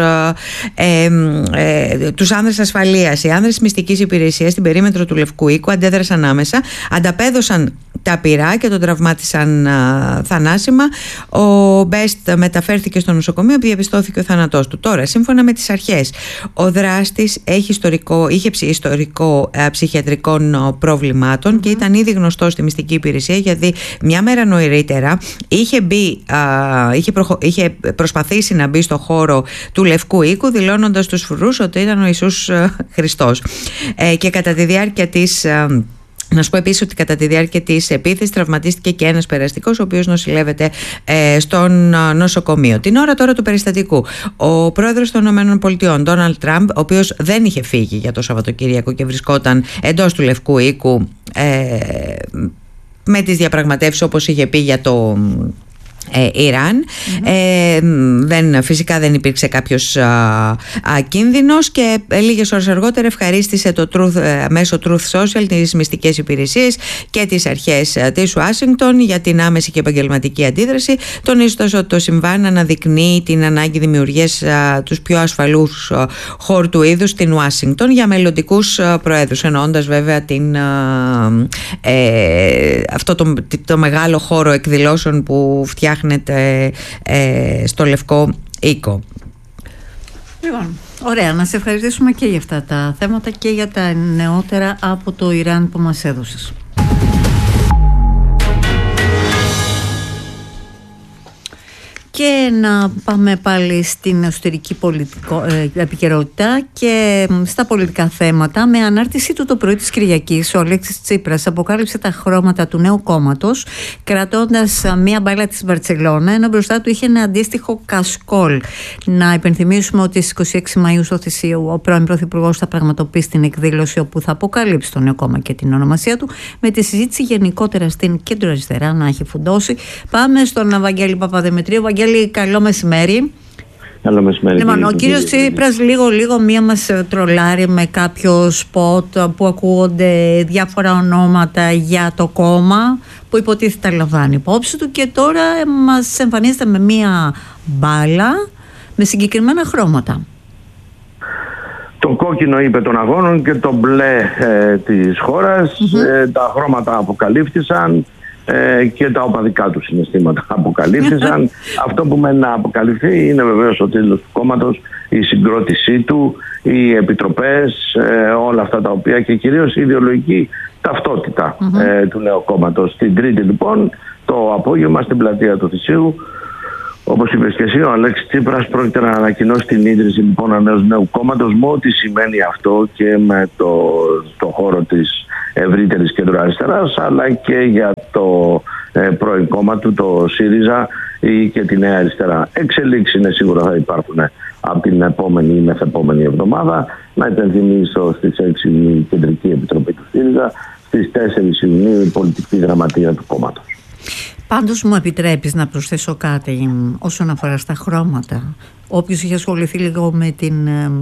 τους άνδρες ασφαλείας. Οι άνδρες της μυστικής υπηρεσίας στην περίμετρο του Λευκού Οίκου αντέδρασαν άμεσα, ανταπέδωσαν τα πυρά και τον τραυμάτισαν θανάσιμα. Ο Μπέστ μεταφέρθηκε στο νοσοκομείο, διαπιστώθηκε ο θάνατός του. Τώρα, σύμφωνα με τις αρχές, ο δράστης είχε ιστορικό ψυχιατρικών προβλημάτων και ήταν ήδη γνωστός στη μυστική υπηρεσία, γιατί μια μέρα νωρίτερα είχε προσπαθήσει να μπει στο χώρο του Λευκού Οίκου, δηλώνοντας στους φρουρούς ότι ήταν ο Ιησούς Χριστός. Και κατά τη διάρκεια της... Να σου πω επίσης ότι κατά τη διάρκεια της επίθεσης τραυματίστηκε και ένας περαστικός, ο οποίος νοσηλεύεται στον νοσοκομείο. Την ώρα τώρα του περιστατικού, ο πρόεδρος των ΗΠΑ, Ντόναλντ Τραμπ, ο οποίος δεν είχε φύγει για το Σαββατοκύριακο και βρισκόταν εντός του Λευκού Οίκου με τις διαπραγματεύσεις, όπως είχε πει για το Ιράν. Φυσικά δεν υπήρξε κάποιος κίνδυνος και λίγες ώρες αργότερα ευχαρίστησε μέσω Truth Social τις μυστικές υπηρεσίες και τις αρχές της Ουάσιγκτον για την άμεση και επαγγελματική αντίδραση, τονίζοντας ότι το συμβάν αναδεικνύει την ανάγκη δημιουργίας τους πιο ασφαλούς χώρου του είδους στην Ουάσιγκτον για μελλοντικούς προέδρους, εννοώντας βέβαια αυτό το μεγάλο χώρο εκδηλώσεων που φτιάχνεται στο Λευκό Οίκο. Λοιπόν, ωραία, να σε ευχαριστήσουμε και για αυτά τα θέματα και για τα νεότερα από το Ιράν που μας έδωσες. Και να πάμε πάλι στην εσωτερική επικαιρότητα και στα πολιτικά θέματα. Με ανάρτησή του το πρωί της Κυριακής, ο Αλέξης Τσίπρας αποκάλυψε τα χρώματα του νέου κόμματος, κρατώντας μία μπάλα της Μπαρτσελώνα, ενώ μπροστά του είχε ένα αντίστοιχο κασκόλ. Να υπενθυμίσουμε ότι στις 26 Μαΐου στο Θησίο ο πρώην Πρωθυπουργός θα πραγματοποιήσει την εκδήλωση όπου θα αποκαλύψει το νέο κόμμα και την ονομασία του, με τη συζήτηση γενικότερα στην κέντρο-αριστερά να έχει φουντώσει. Πάμε στον Βαγγέλη Παπαδημητρίου. Βαγγέλη, καλό μεσημέρι. Καλό μεσημέρι. Λοιπόν, ο κύριος Τσίπρας λίγο μία μας τρολάρει με κάποιο σποτ που ακούγονται διάφορα ονόματα για το κόμμα που υποτίθεται λαμβάνει υπόψη του, και τώρα μας εμφανίζεται με μία μπάλα με συγκεκριμένα χρώματα. Το κόκκινο είπε των αγώνων και το μπλε της χώρας. Τα χρώματα αποκαλύφθησαν και τα οπαδικά του συναισθήματα αποκαλύφθησαν. Αυτό που μένει να αποκαλυφθεί είναι βεβαίως ο τίτλος του κόμματος, η συγκρότησή του, οι επιτροπές, όλα αυτά τα οποία, και κυρίως η ιδεολογική ταυτότητα του νέου κόμματος. Την Τρίτη λοιπόν το απόγευμα στην πλατεία του Θησίου, όπως είπες και εσύ, ο Αλέξης Τσίπρας πρόκειται να ανακοινώσει την ίδρυση λοιπόν ενός νέου κόμματος, με ό,τι σημαίνει αυτό και με το χώρο της ευρύτερης κεντροαριστεράς, αλλά και για το πρώην κόμμα του, το ΣΥΡΙΖΑ, ή και τη Νέα Αριστερά. Εξελίξεις είναι σίγουρα θα υπάρχουν από την επόμενη ή μεθεπόμενη εβδομάδα. Να υπενθυμίσω στις 6 η Κεντρική Επιτροπή του ΣΥΡΙΖΑ, στις 4 Ιουνίου η Πολιτική Γραμματεία του κόμματος. Πάντως μου επιτρέπεις να προσθέσω κάτι όσον αφορά στα χρώματα. Όποιος είχε ασχοληθεί λίγο με την...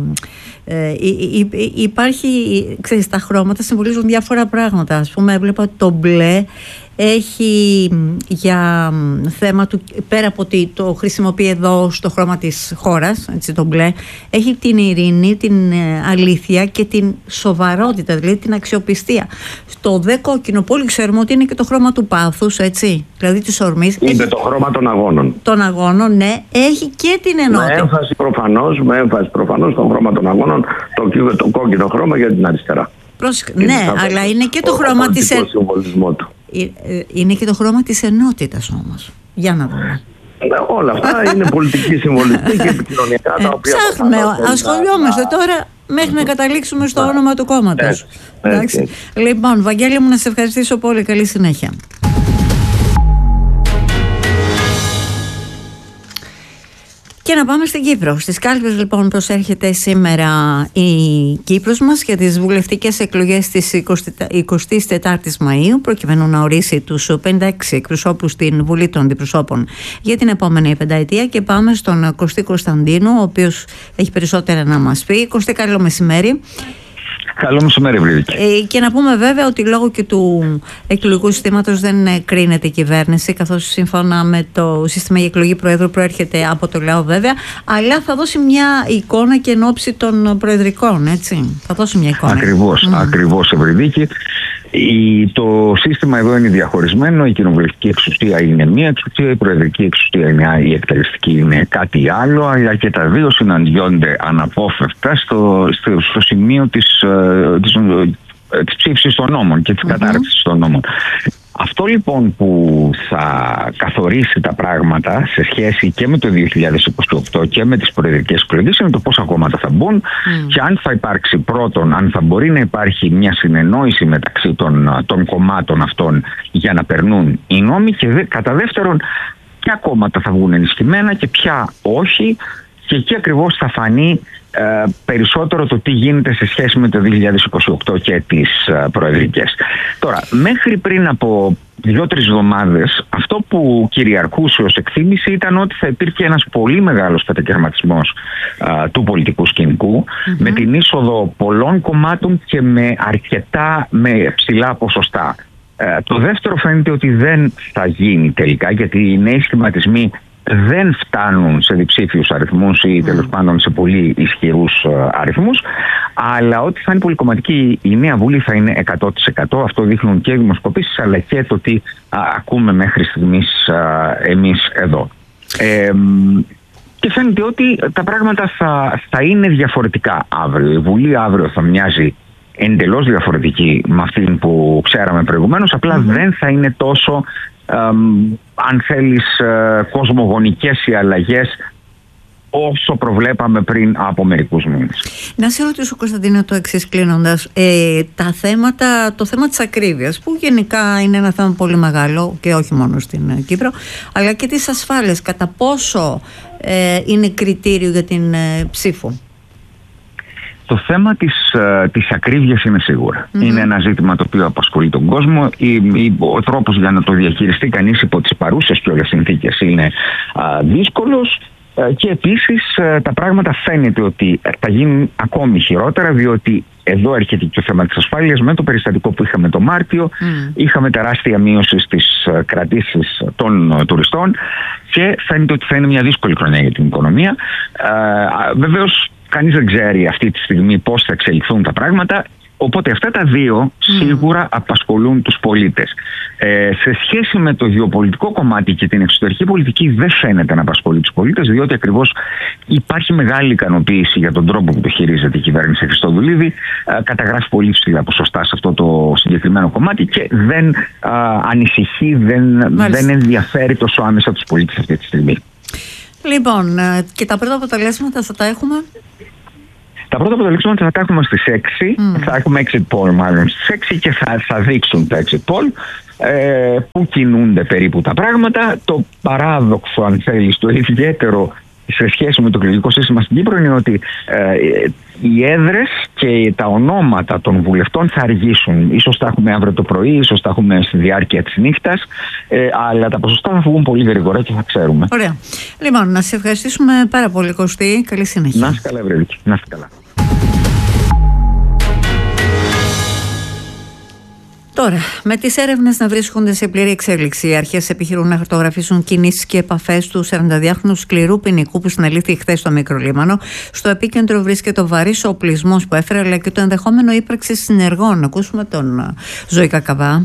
υπάρχει, ξέρεις, τα χρώματα συμβολίζουν διάφορα πράγματα. Ας πούμε, έβλεπα ότι το μπλε έχει για θέμα του, πέρα από ότι το χρησιμοποιεί εδώ στο χρώμα της χώρας, έτσι, το μπλε, έχει την ειρήνη, την αλήθεια και την σοβαρότητα, δηλαδή την αξιοπιστία. Στο δε κόκκινο που όλοι ξέρουμε ότι είναι και το χρώμα του πάθους, έτσι, δηλαδή της ορμής. Είναι έχει... το χρώμα των αγώνων. Των αγώνων, ναι, έχει και την ενότητα. Με έμφαση προφανώς στο χρώμα των αγώνων, το κόκκινο χρώμα για την αριστερά. Ναι, αλλά είναι και το χρώμα της του. Είναι και το χρώμα της ενότητας όμως. Για να δούμε. Όλα αυτά είναι πολιτική συμβολιστή και επικοινωνιακά τα οποία... Ψάχνουμε, ασχολιόμαστε τώρα μέχρι να καταλήξουμε στο όνομα του κόμματος. Λοιπόν, Βαγγέλη μου, να σε ευχαριστήσω πολύ. Καλή συνέχεια. Και να πάμε στην Κύπρο. Στις κάλπες λοιπόν προσέρχεται σήμερα η Κύπρος μας για τις βουλευτικές εκλογές της 24ης Μαΐου, προκειμένου να ορίσει τους 56 εκπροσώπους στην Βουλή των Αντιπροσώπων για την επόμενη πενταετία. Και πάμε στον Κωστή Κωνσταντίνου, ο οποίος έχει περισσότερα να μας πει. Κωστή, καλό μεσημέρι. Καλό μεσημέρι, Ευρύδικη. Και να πούμε βέβαια ότι λόγω και του εκλογικού συστήματος δεν κρίνεται η κυβέρνηση, καθώς σύμφωνα με το σύστημα για εκλογή Προέδρου προέρχεται από το λαό βέβαια, αλλά θα δώσει μια εικόνα και εν ώψη των προεδρικών, έτσι. Θα δώσει μια εικόνα. Ακριβώς, Ευρύδικη. Το σύστημα εδώ είναι διαχωρισμένο. Η κοινοβουλευτική εξουσία είναι μία εξουσία, η προεδρική εξουσία είναι η εκτελεστική είναι κάτι άλλο, αλλά και τα δύο συναντιόνται αναπόφευκτα στο σημείο της ψήφισης των νόμων και της κατάρτισης των νόμων. Αυτό λοιπόν που θα καθορίσει τα πράγματα σε σχέση και με το 2028 και με τις προεδρικές εκλογές είναι το πόσα κόμματα θα μπουν και αν θα υπάρξει πρώτον, αν θα μπορεί να υπάρχει μια συνεννόηση μεταξύ των κομμάτων αυτών για να περνούν οι νόμοι και κατά δεύτερον ποια κόμματα θα βγουν ενισχυμένα και ποια όχι, και εκεί ακριβώς θα φανεί περισσότερο το τι γίνεται σε σχέση με το 2028 και τις προεδρικές. Τώρα, μέχρι πριν από 2-3 εβδομάδες αυτό που κυριαρχούσε ως εκτίμηση ήταν ότι θα υπήρχε ένας πολύ μεγάλος κατακαιρματισμός του πολιτικού σκηνικού με την είσοδο πολλών κομμάτων και με ψηλά ποσοστά. Το δεύτερο φαίνεται ότι δεν θα γίνει τελικά, γιατί οι νέοι σχηματισμοί δεν φτάνουν σε διψήφιους αριθμούς ή τέλος πάντων σε πολύ ισχυρούς αριθμούς, αλλά ότι θα είναι πολυκομματική η νέα Βουλή θα είναι 100%. Αυτό δείχνουν και οι δημοσκοπήσεις αλλά και το τι ακούμε μέχρι στιγμής εμείς εδώ. Και φαίνεται ότι τα πράγματα θα είναι διαφορετικά αύριο. Η Βουλή αύριο θα μοιάζει εντελώς διαφορετική με αυτή που ξέραμε προηγουμένως, απλά δεν θα είναι τόσο αν θέλεις κοσμογονικές οι αλλαγές όσο προβλέπαμε πριν από μερικούς μήνες. Να σε ρωτήσω, Κωνσταντίνο, το εξής κλείνοντας, το θέμα της ακρίβειας, που γενικά είναι ένα θέμα πολύ μεγάλο και όχι μόνο στην Κύπρο, αλλά και της ασφάλειας, κατά πόσο είναι κριτήριο για την ψήφο? Το θέμα της ακρίβειας είναι σίγουρα. Είναι ένα ζήτημα το οποίο απασχολεί τον κόσμο. Ο τρόπος για να το διαχειριστεί κανείς υπό τις παρούσες και όλες συνθήκες είναι δύσκολος. Και επίσης τα πράγματα φαίνεται ότι θα γίνουν ακόμη χειρότερα, διότι εδώ έρχεται και το θέμα της ασφάλειας. Με το περιστατικό που είχαμε το Μάρτιο είχαμε τεράστια μείωση στις κρατήσεις των τουριστών και φαίνεται ότι θα είναι μια δύσκολη χρονιά για την οικονομία. Βεβαίως κανείς δεν ξέρει αυτή τη στιγμή πώς θα εξελιχθούν τα πράγματα, οπότε αυτά τα δύο σίγουρα απασχολούν τους πολίτες. Σε σχέση με το γεωπολιτικό κομμάτι και την εξωτερική πολιτική δεν φαίνεται να απασχολεί τους πολίτες, διότι ακριβώς υπάρχει μεγάλη ικανοποίηση για τον τρόπο που το χειρίζεται η κυβέρνηση Χριστοδουλίδη, καταγράφει πολύ ψηλά ποσοστά σε αυτό το συγκεκριμένο κομμάτι και δεν ανησυχεί, δεν ενδιαφέρει τόσο άμεσα τους πολίτες αυτή τη στιγμή. Λοιπόν, και τα πρώτα αποτελέσματα θα τα έχουμε? Τα πρώτα αποτελέσματα θα τα έχουμε στις 6, θα έχουμε exit poll μάλλον στις 6 και θα δείξουν τα exit poll που κινούνται περίπου τα πράγματα. Το παράδοξο, αν θέλεις, το ιδιαίτερο σε σχέση με το εκλογικό σύστημα στην Κύπρο είναι ότι οι έδρες και τα ονόματα των βουλευτών θα αργήσουν. Ίσως τα έχουμε αύριο το πρωί, ίσως τα έχουμε στη διάρκεια της νύχτας, αλλά τα ποσοστά θα βγουν πολύ γρήγορα και θα ξέρουμε. Ωραία. Λοιπόν, να σε ευχαριστήσουμε πάρα πολύ, Κωστή. Καλή συνέχεια. Να είστε καλά, Ευρύδικη. Να είστε καλά. Τώρα, με τις έρευνες να βρίσκονται σε πλήρη εξέλιξη, οι αρχές επιχειρούν να χαρτογραφήσουν κινήσεις και επαφές του 42χρονου σκληρού ποινικού που συνελήφθη χθες στο Μικρολίμανο. Στο επίκεντρο βρίσκεται ο βαρύς οπλισμός που έφερε, αλλά και το ενδεχόμενο ύπαρξη συνεργών. Ακούσουμε τον Ζωή Κακαβά.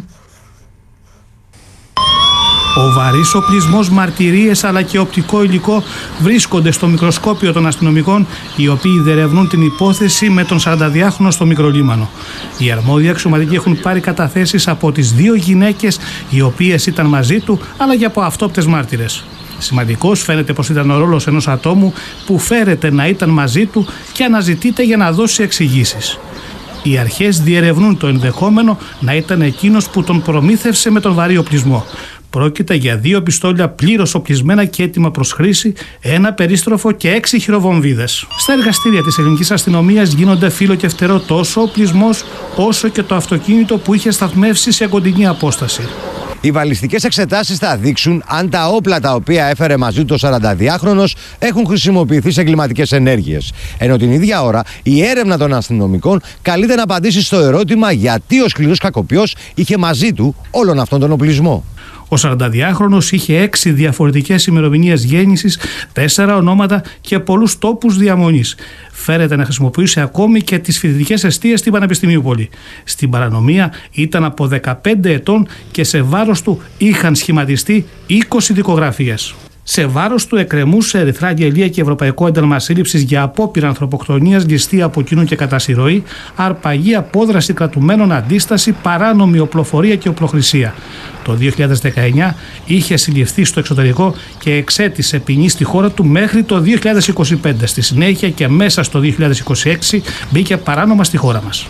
Ο βαρύς οπλισμός, μαρτυρίες αλλά και οπτικό υλικό βρίσκονται στο μικροσκόπιο των αστυνομικών, οι οποίοι διερευνούν την υπόθεση με τον 42χρονο στο Μικρολίμανο. Οι αρμόδιοι αξιωματικοί έχουν πάρει καταθέσεις από τις 2 γυναίκες οι οποίες ήταν μαζί του, αλλά και από αυτόπτες μάρτυρες. Σημαντικός φαίνεται πως ήταν ο ρόλος ενός ατόμου που φέρεται να ήταν μαζί του και αναζητείται για να δώσει εξηγήσεις. Οι αρχές διερευνούν το ενδεχόμενο να ήταν εκείνος που τον προμήθευσε με τον βαρύ οπλισμό. Πρόκειται για 2 πιστόλια πλήρως οπλισμένα και έτοιμα προς χρήση, 1 περίστροφο και 6 χειροβομβίδες. Στα εργαστήρια της ελληνικής αστυνομίας γίνονται φύλλο και φτερό τόσο ο οπλισμός όσο και το αυτοκίνητο που είχε σταθμεύσει σε κοντινή απόσταση. Οι βαλιστικές εξετάσεις θα δείξουν αν τα όπλα τα οποία έφερε μαζί του ο 42χρονος έχουν χρησιμοποιηθεί σε εγκληματικές ενέργειες. Ενώ την ίδια ώρα η έρευνα των αστυνομικών καλείται να απαντήσει στο ερώτημα γιατί ο σκληρός κακοποιός είχε μαζί του όλον αυτόν τον οπλισμό. Ο 42χρονος είχε 6 διαφορετικές ημερομηνίες γέννησης, 4 ονόματα και πολλούς τόπους διαμονής. Φέρεται να χρησιμοποιούσε ακόμη και τις φοιτητικές εστίες στην Πανεπιστημίου Πόλη. Στην παρανομία ήταν από 15 ετών και σε βάρος του είχαν σχηματιστεί 20 δικογραφίες. Σε βάρος του εκκρεμούσε ερυθρά αγγελία και ευρωπαϊκό ένταλμα σύλληψης για απόπειρα ανθρωποκτονίας, ληστεία από κοινού και κατά συρροή, αρπαγή, απόδραση κρατουμένων, αντίσταση, παράνομη οπλοφορία και οπλοχρησία. Το 2019 είχε συλληφθεί στο εξωτερικό και εξέτησε ποινή στη χώρα του μέχρι το 2025. Στη συνέχεια και μέσα στο 2026 μπήκε παράνομα στη χώρα μας.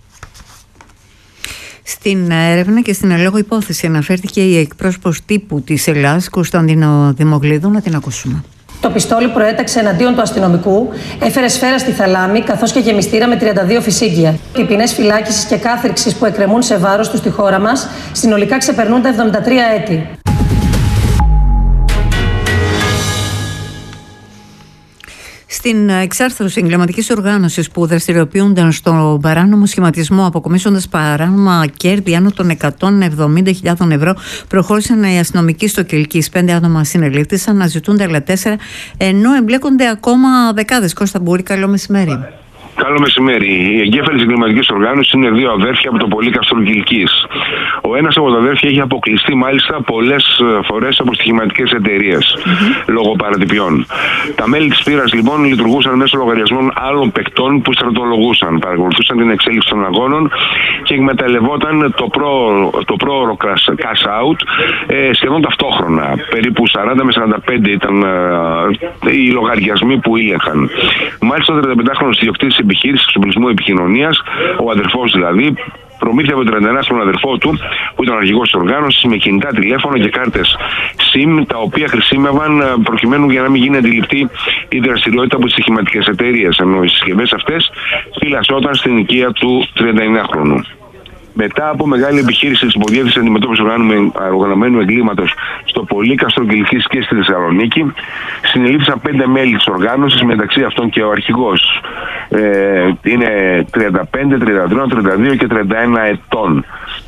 Στην έρευνα και στην ελόγω υπόθεση αναφέρθηκε η εκπρόσωπος τύπου της Ελλάς, Κωνσταντίνο Δημογλίδου. Να την ακούσουμε. Το πιστόλι προέταξε εναντίον του αστυνομικού, έφερε σφαίρα στη θαλάμη καθώς και γεμιστήρα με 32 φυσίγγια. Οι ποινές φυλάκισης και κάθριξης που εκκρεμούν σε βάρος του στη χώρα μας συνολικά ξεπερνούν τα 73 έτη. Στην εξάρθρωση εγκληματικής οργάνωσης που δραστηριοποιούνταν στον παράνομο σχηματισμό αποκομίσοντας παράνομα κέρδη άνω των 170.000 ευρώ, προχώρησαν οι αστυνομικοί στο Κιλκής. 5 άτομα συνελήφθησαν, αναζητούνται άλλα 4, ενώ εμπλέκονται ακόμα δεκάδες. Κώστα Μπούρη, καλό μεσημέρι. Καλό μεσημέρι. Οι εγκέφαλοι της εγκληματικής οργάνωσης είναι 2 αδέρφια από το Πολύκαστρο Κιλκής. Ο ένας από τα αδέρφια έχει αποκλειστεί μάλιστα πολλές φορές από στοιχηματικές εταιρείες λόγω παρατυπιών. Τα μέλη της πύρας λοιπόν λειτουργούσαν μέσω λογαριασμών άλλων παικτών που στρατολογούσαν, παρακολουθούσαν την εξέλιξη των αγώνων και εκμεταλλευόταν το πρόωρο cash out σχεδόν ταυτόχρονα. Περίπου 40 με 45 ήταν οι λογαριασμοί που ήλεγχαν. Μάλιστα ο 35χρονος ιδιοκτήτης επιχείρησης εξοπλισμού επικοινωνίας, ο αδερφός δηλαδή, προμήθεια από 31 στον αδερφό του, που ήταν ο αρχηγός της οργάνωσης, με κινητά τηλέφωνα και κάρτες SIM, τα οποία χρησιμεύαν προκειμένου για να μην γίνει αντιληπτή η δραστηριότητα από τις στοιχηματικές εταιρείες. Ενώ οι συσκευές αυτές φυλασσόταν στην οικία του 39χρονου. Μετά από μεγάλη επιχείρηση της υποδιεύθυνσης αντιμετώπισης οργανωμένου εγκλήματος στο Πολύκαστρο Κιλκής και στη Θεσσαλονίκη, συνελήφθησαν 5 μέλη της οργάνωσης, μεταξύ αυτών και ο αρχηγός. Είναι 35, 33, 32 και 31 ετών.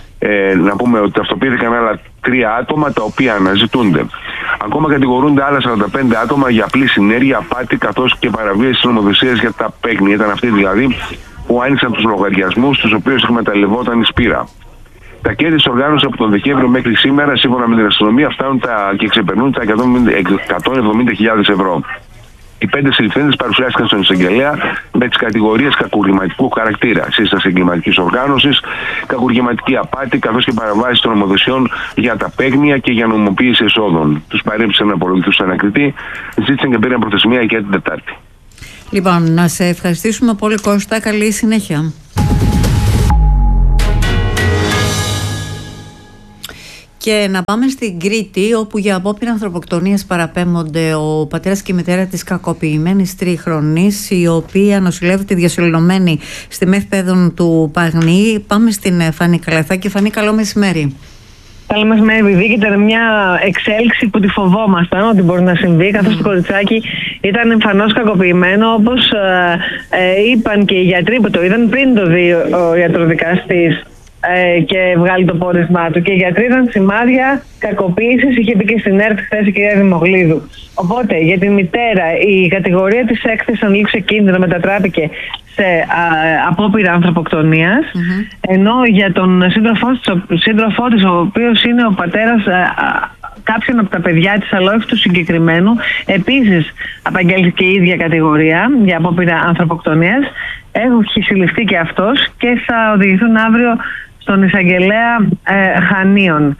Να πούμε ότι ταυτοποιήθηκαν άλλα 3 άτομα τα οποία αναζητούνται. Ακόμα κατηγορούνται άλλα 45 άτομα για απλή συνέργεια, απάτη καθώς και παραβίαση της νομοθεσίας για τα παίγνια. Ήταν αυτοί δηλαδή που άνοιξαν τους λογαριασμούς τους οποίους εκμεταλλευόταν η Σπύρα. Τα κέρδη της οργάνωσης από τον Δεκέμβριο μέχρι σήμερα, σύμφωνα με την αστυνομία, φτάνουν και ξεπερνούν τα 170.000 ευρώ. Οι 5 συλληφθέντες παρουσιάστηκαν στον εισαγγελέα με τις κατηγορίες κακουργηματικού χαρακτήρα, σύσταση εγκληματικής οργάνωσης, κακουργηματική απάτη, καθώς και παραβάσεις των νομοθεσιών για τα παίγνια και για νομιμοποίηση εσόδων. Τους παρέπεψαν να απολογηθούν στον ανακριτή, ζήτησαν και πήραν προθεσμία για την Τετάρτη. Λοιπόν, να σε ευχαριστήσουμε πολύ, Κώστα. Καλή συνέχεια. Και να πάμε στην Κρήτη, όπου για απόπειρα ανθρωποκτονίας παραπέμπονται ο πατέρας και η μητέρα της κακοποιημένης τριχρονής, η οποία νοσηλεύεται διασωληνωμένη στη ΜΕΘ Παιδών του Παγνή. Πάμε στην Φανή Καλαθάκη. Φανή, καλό μεσημέρι. Καλό μεσημέρι, Βιδή. Ήταν μια εξέλιξη που τη φοβόμασταν ότι μπορεί να συμβεί, καθώς το κοριτσάκι ήταν εμφανώς κακοποιημένο, όπως είπαν και οι γιατροί που το είδαν πριν το δει ο ιατροδικαστής και βγάλει το πόρισμά του. Και οι γιατροί ήταν σημάδια κακοποίησης, είχε πει και στην ΕΡΤ χθες η κυρία Δημογλίδου. Οπότε για τη μητέρα η κατηγορία της έκθεσης ανήλικου σε κίνδυνο μετατράπηκε σε απόπειρα ανθρωποκτονίας, ενώ για τον σύντροφό της, ο οποίος είναι ο πατέρας κάποιον από τα παιδιά της, αλλά όχι του συγκεκριμένου, επίσης απαγγέλθηκε η ίδια κατηγορία για απόπειρα ανθρωποκτονίας. Έχει συλληφθεί και αυτός και θα οδηγηθούν αύριο στον εισαγγελέα Χανίων.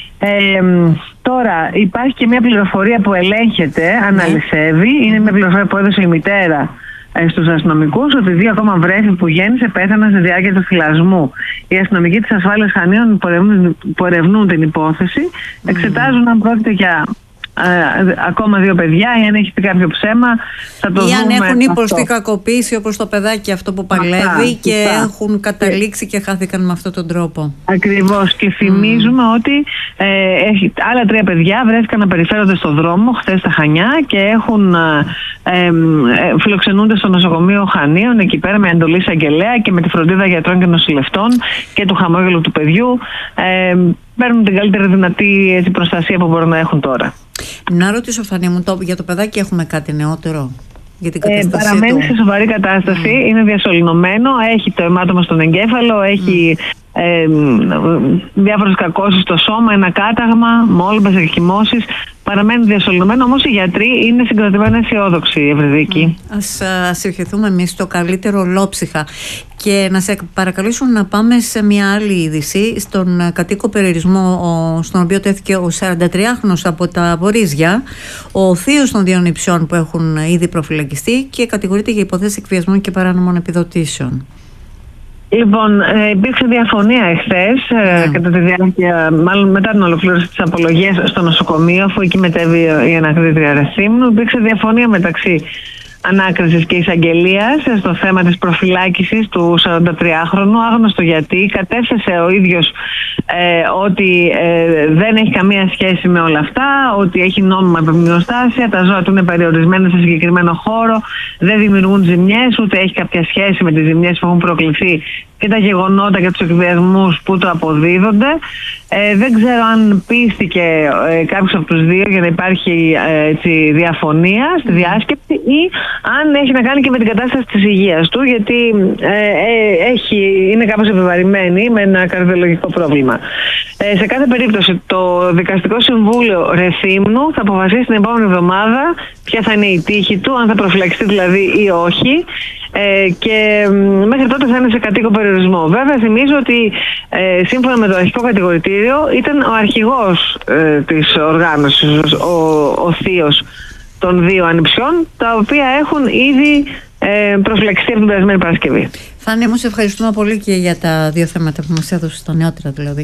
Τώρα υπάρχει και μια πληροφορία που ελέγχεται, αναλυσεύει. Είναι μια πληροφορία που έδωσε η μητέρα στους αστυνομικούς ότι 2 ακόμα βρέφη που γέννησε πέθαναν στη διάρκεια του θυλασμού. Οι αστυνομικοί της ασφάλειας Χανίων που ερευνούν την υπόθεση εξετάζουν αν πρόκειται για ακόμα 2 παιδιά ή αν έχει πει κάποιο ψέμα. Θα το ή δούμε αν έχουν αυτό. υποστεί κακοποίηση όπως το παιδάκι αυτό που παλεύει και έχουν καταλήξει και χάθηκαν με αυτόν τον τρόπο. Ακριβώς. Και θυμίζουμε ότι άλλα 3 παιδιά βρέθηκαν να περιφέρονται στο δρόμο χθες στα Χανιά και έχουν φιλοξενούνται στο νοσοκομείο Χανίων εκεί πέρα με εντολή εισαγγελέα και με τη φροντίδα γιατρών και νοσηλευτών και του χαμόγελου του παιδιού. Παίρνουν την καλύτερη δυνατή προστασία που μπορούν να έχουν τώρα. Να ρωτήσω, Φανή μου, για το παιδάκι έχουμε κάτι νεότερο για την κατάστασή παραμένει του? σε σοβαρή κατάσταση, είναι διασωληνωμένο, έχει το αιμάτωμα στον εγκέφαλο, έχει διάφορες κακώσεις στο σώμα, ένα κάταγμα, μόλυμπες, εκχυμώσεις. Παραμένει διασωληνωμένο, όμως οι γιατροί είναι συγκρατημένα αισιόδοξοι, Ευρυδίκη. Ας ευχηθούμε εμείς το καλύτερο ολόψυχα. Και να σε παρακαλέσω να πάμε σε μια άλλη είδηση, στον κατοίκο περιορισμό στον οποίο τέθηκε ο 43χρονος από τα Βορίζια, ο θείος των 2 νηψιών που έχουν ήδη προφυλακιστεί και κατηγορείται για υποθέσεις εκβιασμών και παράνομων επιδοτήσεων. Λοιπόν, υπήρξε διαφωνία εχθές, κατά τη διάρκεια, μάλλον μετά την ολοκλήρωση της απολογίας στο νοσοκομείο, αφού εκεί μετέβη η ανακρίτρια Ρεθύμνου. Υπήρξε διαφωνία μεταξύ ανάκρισης και εισαγγελίας στο θέμα της προφυλάκησης του 43χρονου, άγνωστο γιατί. Κατέθεσε ο ίδιος ότι δεν έχει καμία σχέση με όλα αυτά, ότι έχει νόμιμα επιμνηστάσια, τα ζώα του είναι περιορισμένα σε συγκεκριμένο χώρο, δεν δημιουργούν ζημιές, ούτε έχει κάποια σχέση με τις ζημιές που έχουν προκληθεί και τα γεγονότα και τους εκβιασμούς που το αποδίδονται. Δεν ξέρω αν πίστηκε κάποιος από τους 2 για να υπάρχει διαφωνία στη διάσκεψη ή αν έχει να κάνει και με την κατάσταση της υγείας του, γιατί είναι κάπως επιβαρημένη με ένα καρδιολογικό πρόβλημα. Σε κάθε περίπτωση το Δικαστικό Συμβούλιο Ρεθύμνου θα αποφασίσει την επόμενη εβδομάδα ποια θα είναι η τύχη του, αν θα προφυλακιστεί δηλαδή ή όχι. Και μέχρι τότε θα είναι σε κατοίκο περιορισμό. Βέβαια, θυμίζω ότι σύμφωνα με το αρχικό κατηγορητήριο ήταν ο αρχηγός της οργάνωσης, ο θείος των 2 ανιψιών, τα οποία έχουν ήδη προφυλακιστεί από την περασμένη Παρασκευή. Φάνη, μου σε ευχαριστούμε πολύ και για τα 2 θέματα που μας έδωσε, τα νεότερα δηλαδή.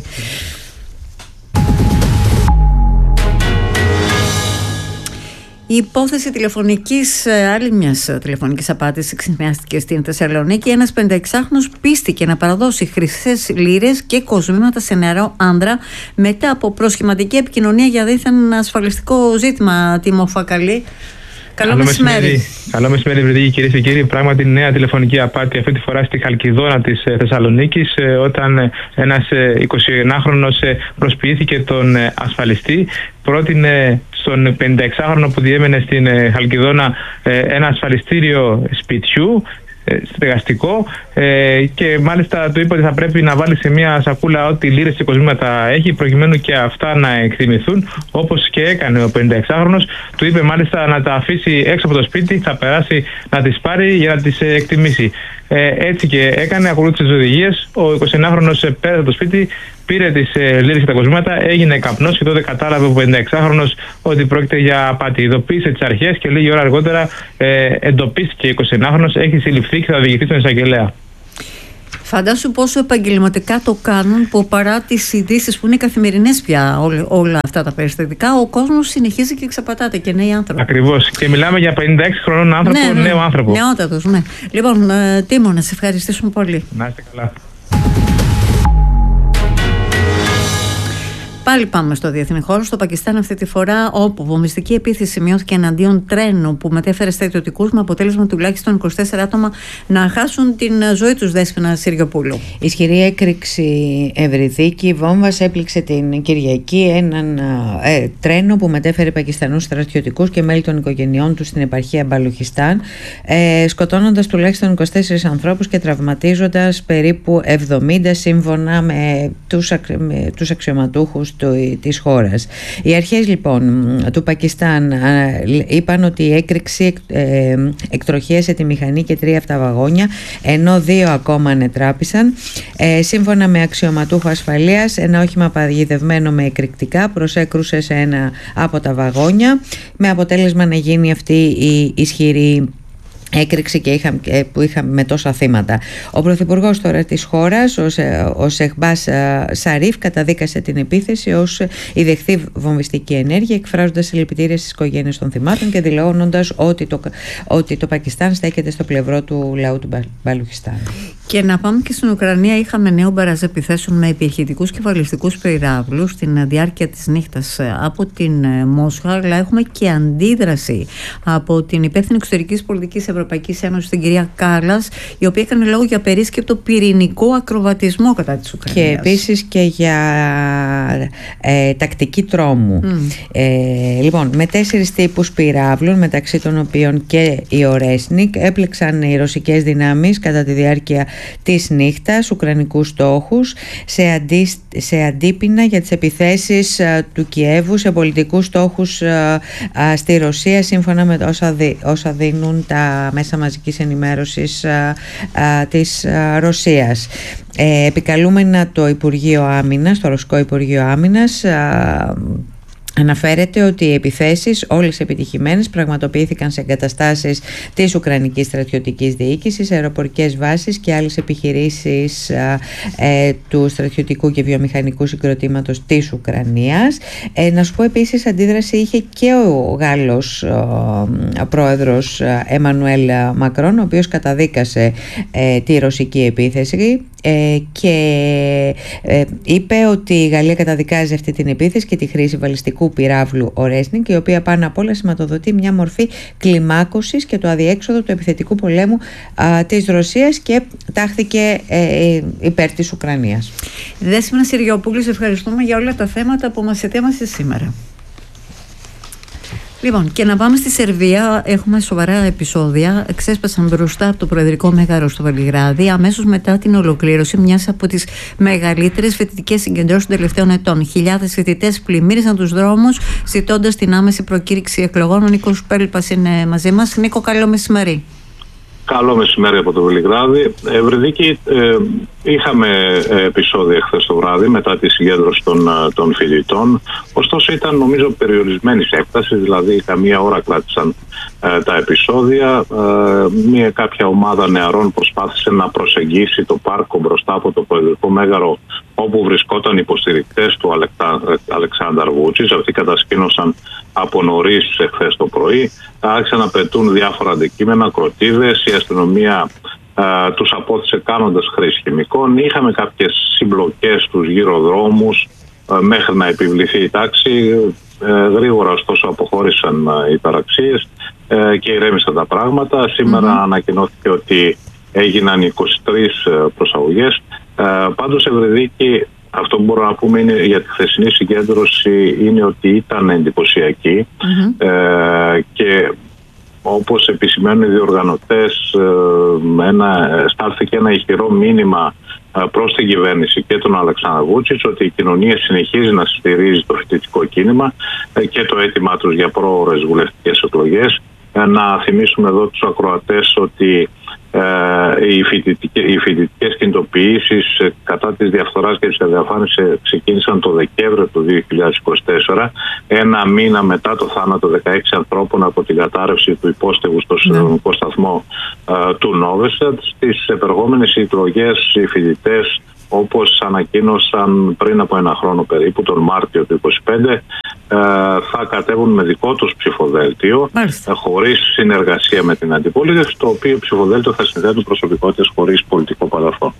Η υπόθεση άλλη μιας τηλεφωνικής απάτης εξημιάστηκε στην Θεσσαλονίκη. Ένας 56χρονος πίστηκε να παραδώσει χρυσές λίρες και κοσμήματα σε νεαρό άντρα μετά από προσχηματική επικοινωνία για δίθεν ασφαλιστικό ζήτημα. Τίμο Φακαλή. Καλό μεσημέρι. Καλό μεσημέρι, Ευρυδίκη, κυρίες και κύριοι. Πράγματι, νέα τηλεφωνική απάτη, αυτή τη φορά στη Χαλκιδόνα της Θεσσαλονίκης, όταν ένας 21χρονος προσποιήθηκε τον ασφαλιστή. Πρότεινε στον 56χρονο που διέμενε στην Χαλκιδόνα ένα ασφαλιστήριο σπιτιού, στεγαστικό, και μάλιστα του είπε ότι θα πρέπει να βάλει σε μια σακούλα ό,τι λίρες και κοσμήματα έχει προκειμένου και αυτά να εκτιμηθούν, όπως και έκανε ο 56χρονος. Του είπε μάλιστα να τα αφήσει έξω από το σπίτι, θα περάσει να τις πάρει για να τις εκτιμήσει. Έτσι και έκανε, ακολούθησε τις οδηγίες. Ο 21χρονος πέρασε το σπίτι, πήρε τις λίρες και τα κοσμήματα, έγινε καπνός και τότε κατάλαβε ο 56χρονος ότι πρόκειται για απάτη. Ειδοποίησε τις αρχές και λίγη ώρα αργότερα εντοπίστηκε 21χρονος, έχει συλληφθεί και θα οδηγηθεί στον εισαγγελέα. Φαντάσου πόσο επαγγελματικά το κάνουν, που παρά τις ειδήσεις που είναι καθημερινές πια όλα αυτά τα περιστατικά, ο κόσμος συνεχίζει και εξαπατάται και νέοι άνθρωποι. Ακριβώς. Και μιλάμε για 56 χρονών άνθρωπο, νέο άνθρωπο. Νεότατος, ναι. Λοιπόν, Τίμο, να σε ευχαριστήσουμε πολύ. Να είστε καλά. Πάλι πάμε στο διεθνή χώρο, στο Πακιστάν αυτή τη φορά, όπου βομβιστική επίθεση σημειώθηκε εναντίον τρένου που μετέφερε στρατιωτικούς, με αποτέλεσμα τουλάχιστον 24 άτομα να χάσουν την ζωή τους. Δέσποινα Συριοπούλου. Ισχυρή έκρηξη, Ευρυδίκη. Βόμβας έπληξε την Κυριακή έναν τρένο που μετέφερε Πακιστανούς στρατιωτικούς και μέλη των οικογενειών τους στην επαρχία Μπαλουχιστάν, σκοτώνοντας τουλάχιστον 24 ανθρώπους και τραυματίζοντας περίπου 70 σύμφωνα με τους αξιωματούχους της χώρας. Οι αρχές λοιπόν του Πακιστάν είπαν ότι η έκρηξη εκτροχίασε τη μηχανή και 3 από τα βαγόνια, ενώ 2 ακόμα ανετράπησαν. Σύμφωνα με αξιωματούχο ασφαλείας, ένα όχημα παγιδευμένο με εκρηκτικά προσέκρουσε σε ένα από τα βαγόνια, με αποτέλεσμα να γίνει αυτή η ισχυρή έκρηξη που είχαμε με τόσα θύματα. Ο Πρωθυπουργός τώρα της χώρας, ο Σεχμπάς Σαρίφ, καταδίκασε την επίθεση ως ιδεχθή βομβιστική ενέργεια, εκφράζοντας συλληπιτήρια στις οικογένειες των θυμάτων και δηλώνοντας ότι το Πακιστάν στέκεται στο πλευρό του λαού του Μπαλουχιστάν. Και να πάμε και στην Ουκρανία. Είχαμε νέο μπαράζ επιθέσεων με επιχειρητικούς και βαλιστικούς πυράβλους στην διάρκεια της νύχτας από την Μόσχα, αλλά έχουμε και αντίδραση από την υπεύθυνη εξωτερικής πολιτικής Ευρωπαϊκής Ένωσης, την κυρία Κάλλας, η οποία έκανε λόγο για περίσκεπτο πυρηνικό ακροβατισμό κατά της Ουκρανίας. Και επίσης και για τακτική τρόμου. Λοιπόν, με 4 τύπους πυράβλων, μεταξύ των οποίων και η Ορέσνικ, έπλεξαν οι ρωσικές δυνάμεις κατά τη διάρκεια της νύχτας ουκρανικούς στόχους σε αντίπεινα για τις επιθέσεις του Κιέβου σε πολιτικούς στόχους στη Ρωσία, σύμφωνα με όσα δίνουν τα μέσα μαζικής ενημέρωσης της Ρωσίας. Επικαλούμενα το Υπουργείο Άμυνας, το Ρωσικό Υπουργείο Άμυνας, αναφέρεται ότι οι επιθέσεις, όλες επιτυχημένες, πραγματοποιήθηκαν σε εγκαταστάσεις της Ουκρανικής στρατιωτικής διοίκησης, αεροπορικές βάσεις και άλλες επιχειρήσεις του στρατιωτικού και βιομηχανικού συγκροτήματος της Ουκρανίας. Να σου πω επίσης, αντίδραση είχε και ο Γάλλος πρόεδρος Εμμανουέλ Μακρόν, ο οποίος καταδίκασε τη ρωσική επίθεση και είπε ότι η Γαλλία καταδικάζει αυτή την επίθεση και τη χρήση βαλιστικού πυράβλου Ορέσνικ, η οποία πάνω απ' όλα σηματοδοτεί μια μορφή κλιμάκωσης και το αδιέξοδο του επιθετικού πολέμου της Ρωσίας και τάχθηκε υπέρ της Ουκρανίας. Δέσποινα Συριοπούλου, σε ευχαριστούμε για όλα τα θέματα που μας ετοίμασες σήμερα. Λοιπόν, και να πάμε στη Σερβία. Έχουμε σοβαρά επεισόδια. Ξέσπασαν μπροστά από το Προεδρικό Μέγαρο στο Βελιγράδι, αμέσως μετά την ολοκλήρωση μιας από τις μεγαλύτερες φοιτητικές συγκεντρώσεις των τελευταίων ετών. Χιλιάδες φοιτητές πλημμύρισαν τους δρόμους, ζητώντας την άμεση προκήρυξη εκλογών. Ο Νίκος Πέλπας είναι μαζί μας. Νίκο, καλό μεσημέρι. Καλό μεσημέρι από το Βελιγράδι. Ευρυδίκη, είχαμε επεισόδια χθες το βράδυ μετά τη συγκέντρωση των φοιτητών. Ωστόσο ήταν, νομίζω, περιορισμένης έκτασης, δηλαδή καμία ώρα κράτησαν τα επεισόδια. Κάποια ομάδα νεαρών προσπάθησε να προσεγγίσει το πάρκο μπροστά από το Προεδρικό Μέγαρο, όπου βρισκόταν υποστηρικτές του Αλεξάνδρ Βούτσιτς. Αυτοί κατασκήνωσαν από νωρίς εχθές το πρωί. Άρχισαν να πετούν διάφορα αντικείμενα, κροτίδες. Η αστυνομία τους απόθεσε κάνοντας χρήση χημικών. Είχαμε κάποιες συμπλοκές στους γύρω δρόμους μέχρι να επιβληθεί η τάξη. Γρήγορα ωστόσο αποχώρησαν οι ταραξίες και ηρέμησαν τα πράγματα. Σήμερα ανακοινώθηκε ότι έγιναν 23 προσαγωγές. Πάντως, Ευρυδίκη, αυτό που μπορώ να πούμε είναι, για τη χθεσινή συγκέντρωση, είναι ότι ήταν εντυπωσιακή και όπως επισημαίνουν οι διοργανωτές, στάλθηκε ένα ηχηρό μήνυμα προς την κυβέρνηση και τον Αλεξάνδρ Βούτσιτς ότι η κοινωνία συνεχίζει να στηρίζει το φοιτητικό κίνημα και το αίτημά τους για πρόωρες βουλευτικές εκλογές. Να θυμίσουμε εδώ τους ακροατές ότι οι φοιτητικές κινητοποιήσεις κατά της διαφθοράς και της αδιαφάνειας ξεκίνησαν το Δεκέμβριο του 2024, ένα μήνα μετά το θάνατο 16 ανθρώπων από την κατάρρευση του υπόστεγου στο συνδρομικό σταθμό του Νόβεσετ. Στις επερχόμενες εκλογές οι φοιτητές, όπως ανακοίνωσαν πριν από ένα χρόνο περίπου, τον Μάρτιο του 2025, θα κατέβουν με δικό τους ψηφοδέλτιο, χωρίς συνεργασία με την αντιπολίτευση, το οποίο ψηφοδέλτιο θα συνδέουν προσωπικότητες χωρίς πολιτικό παρελθόν.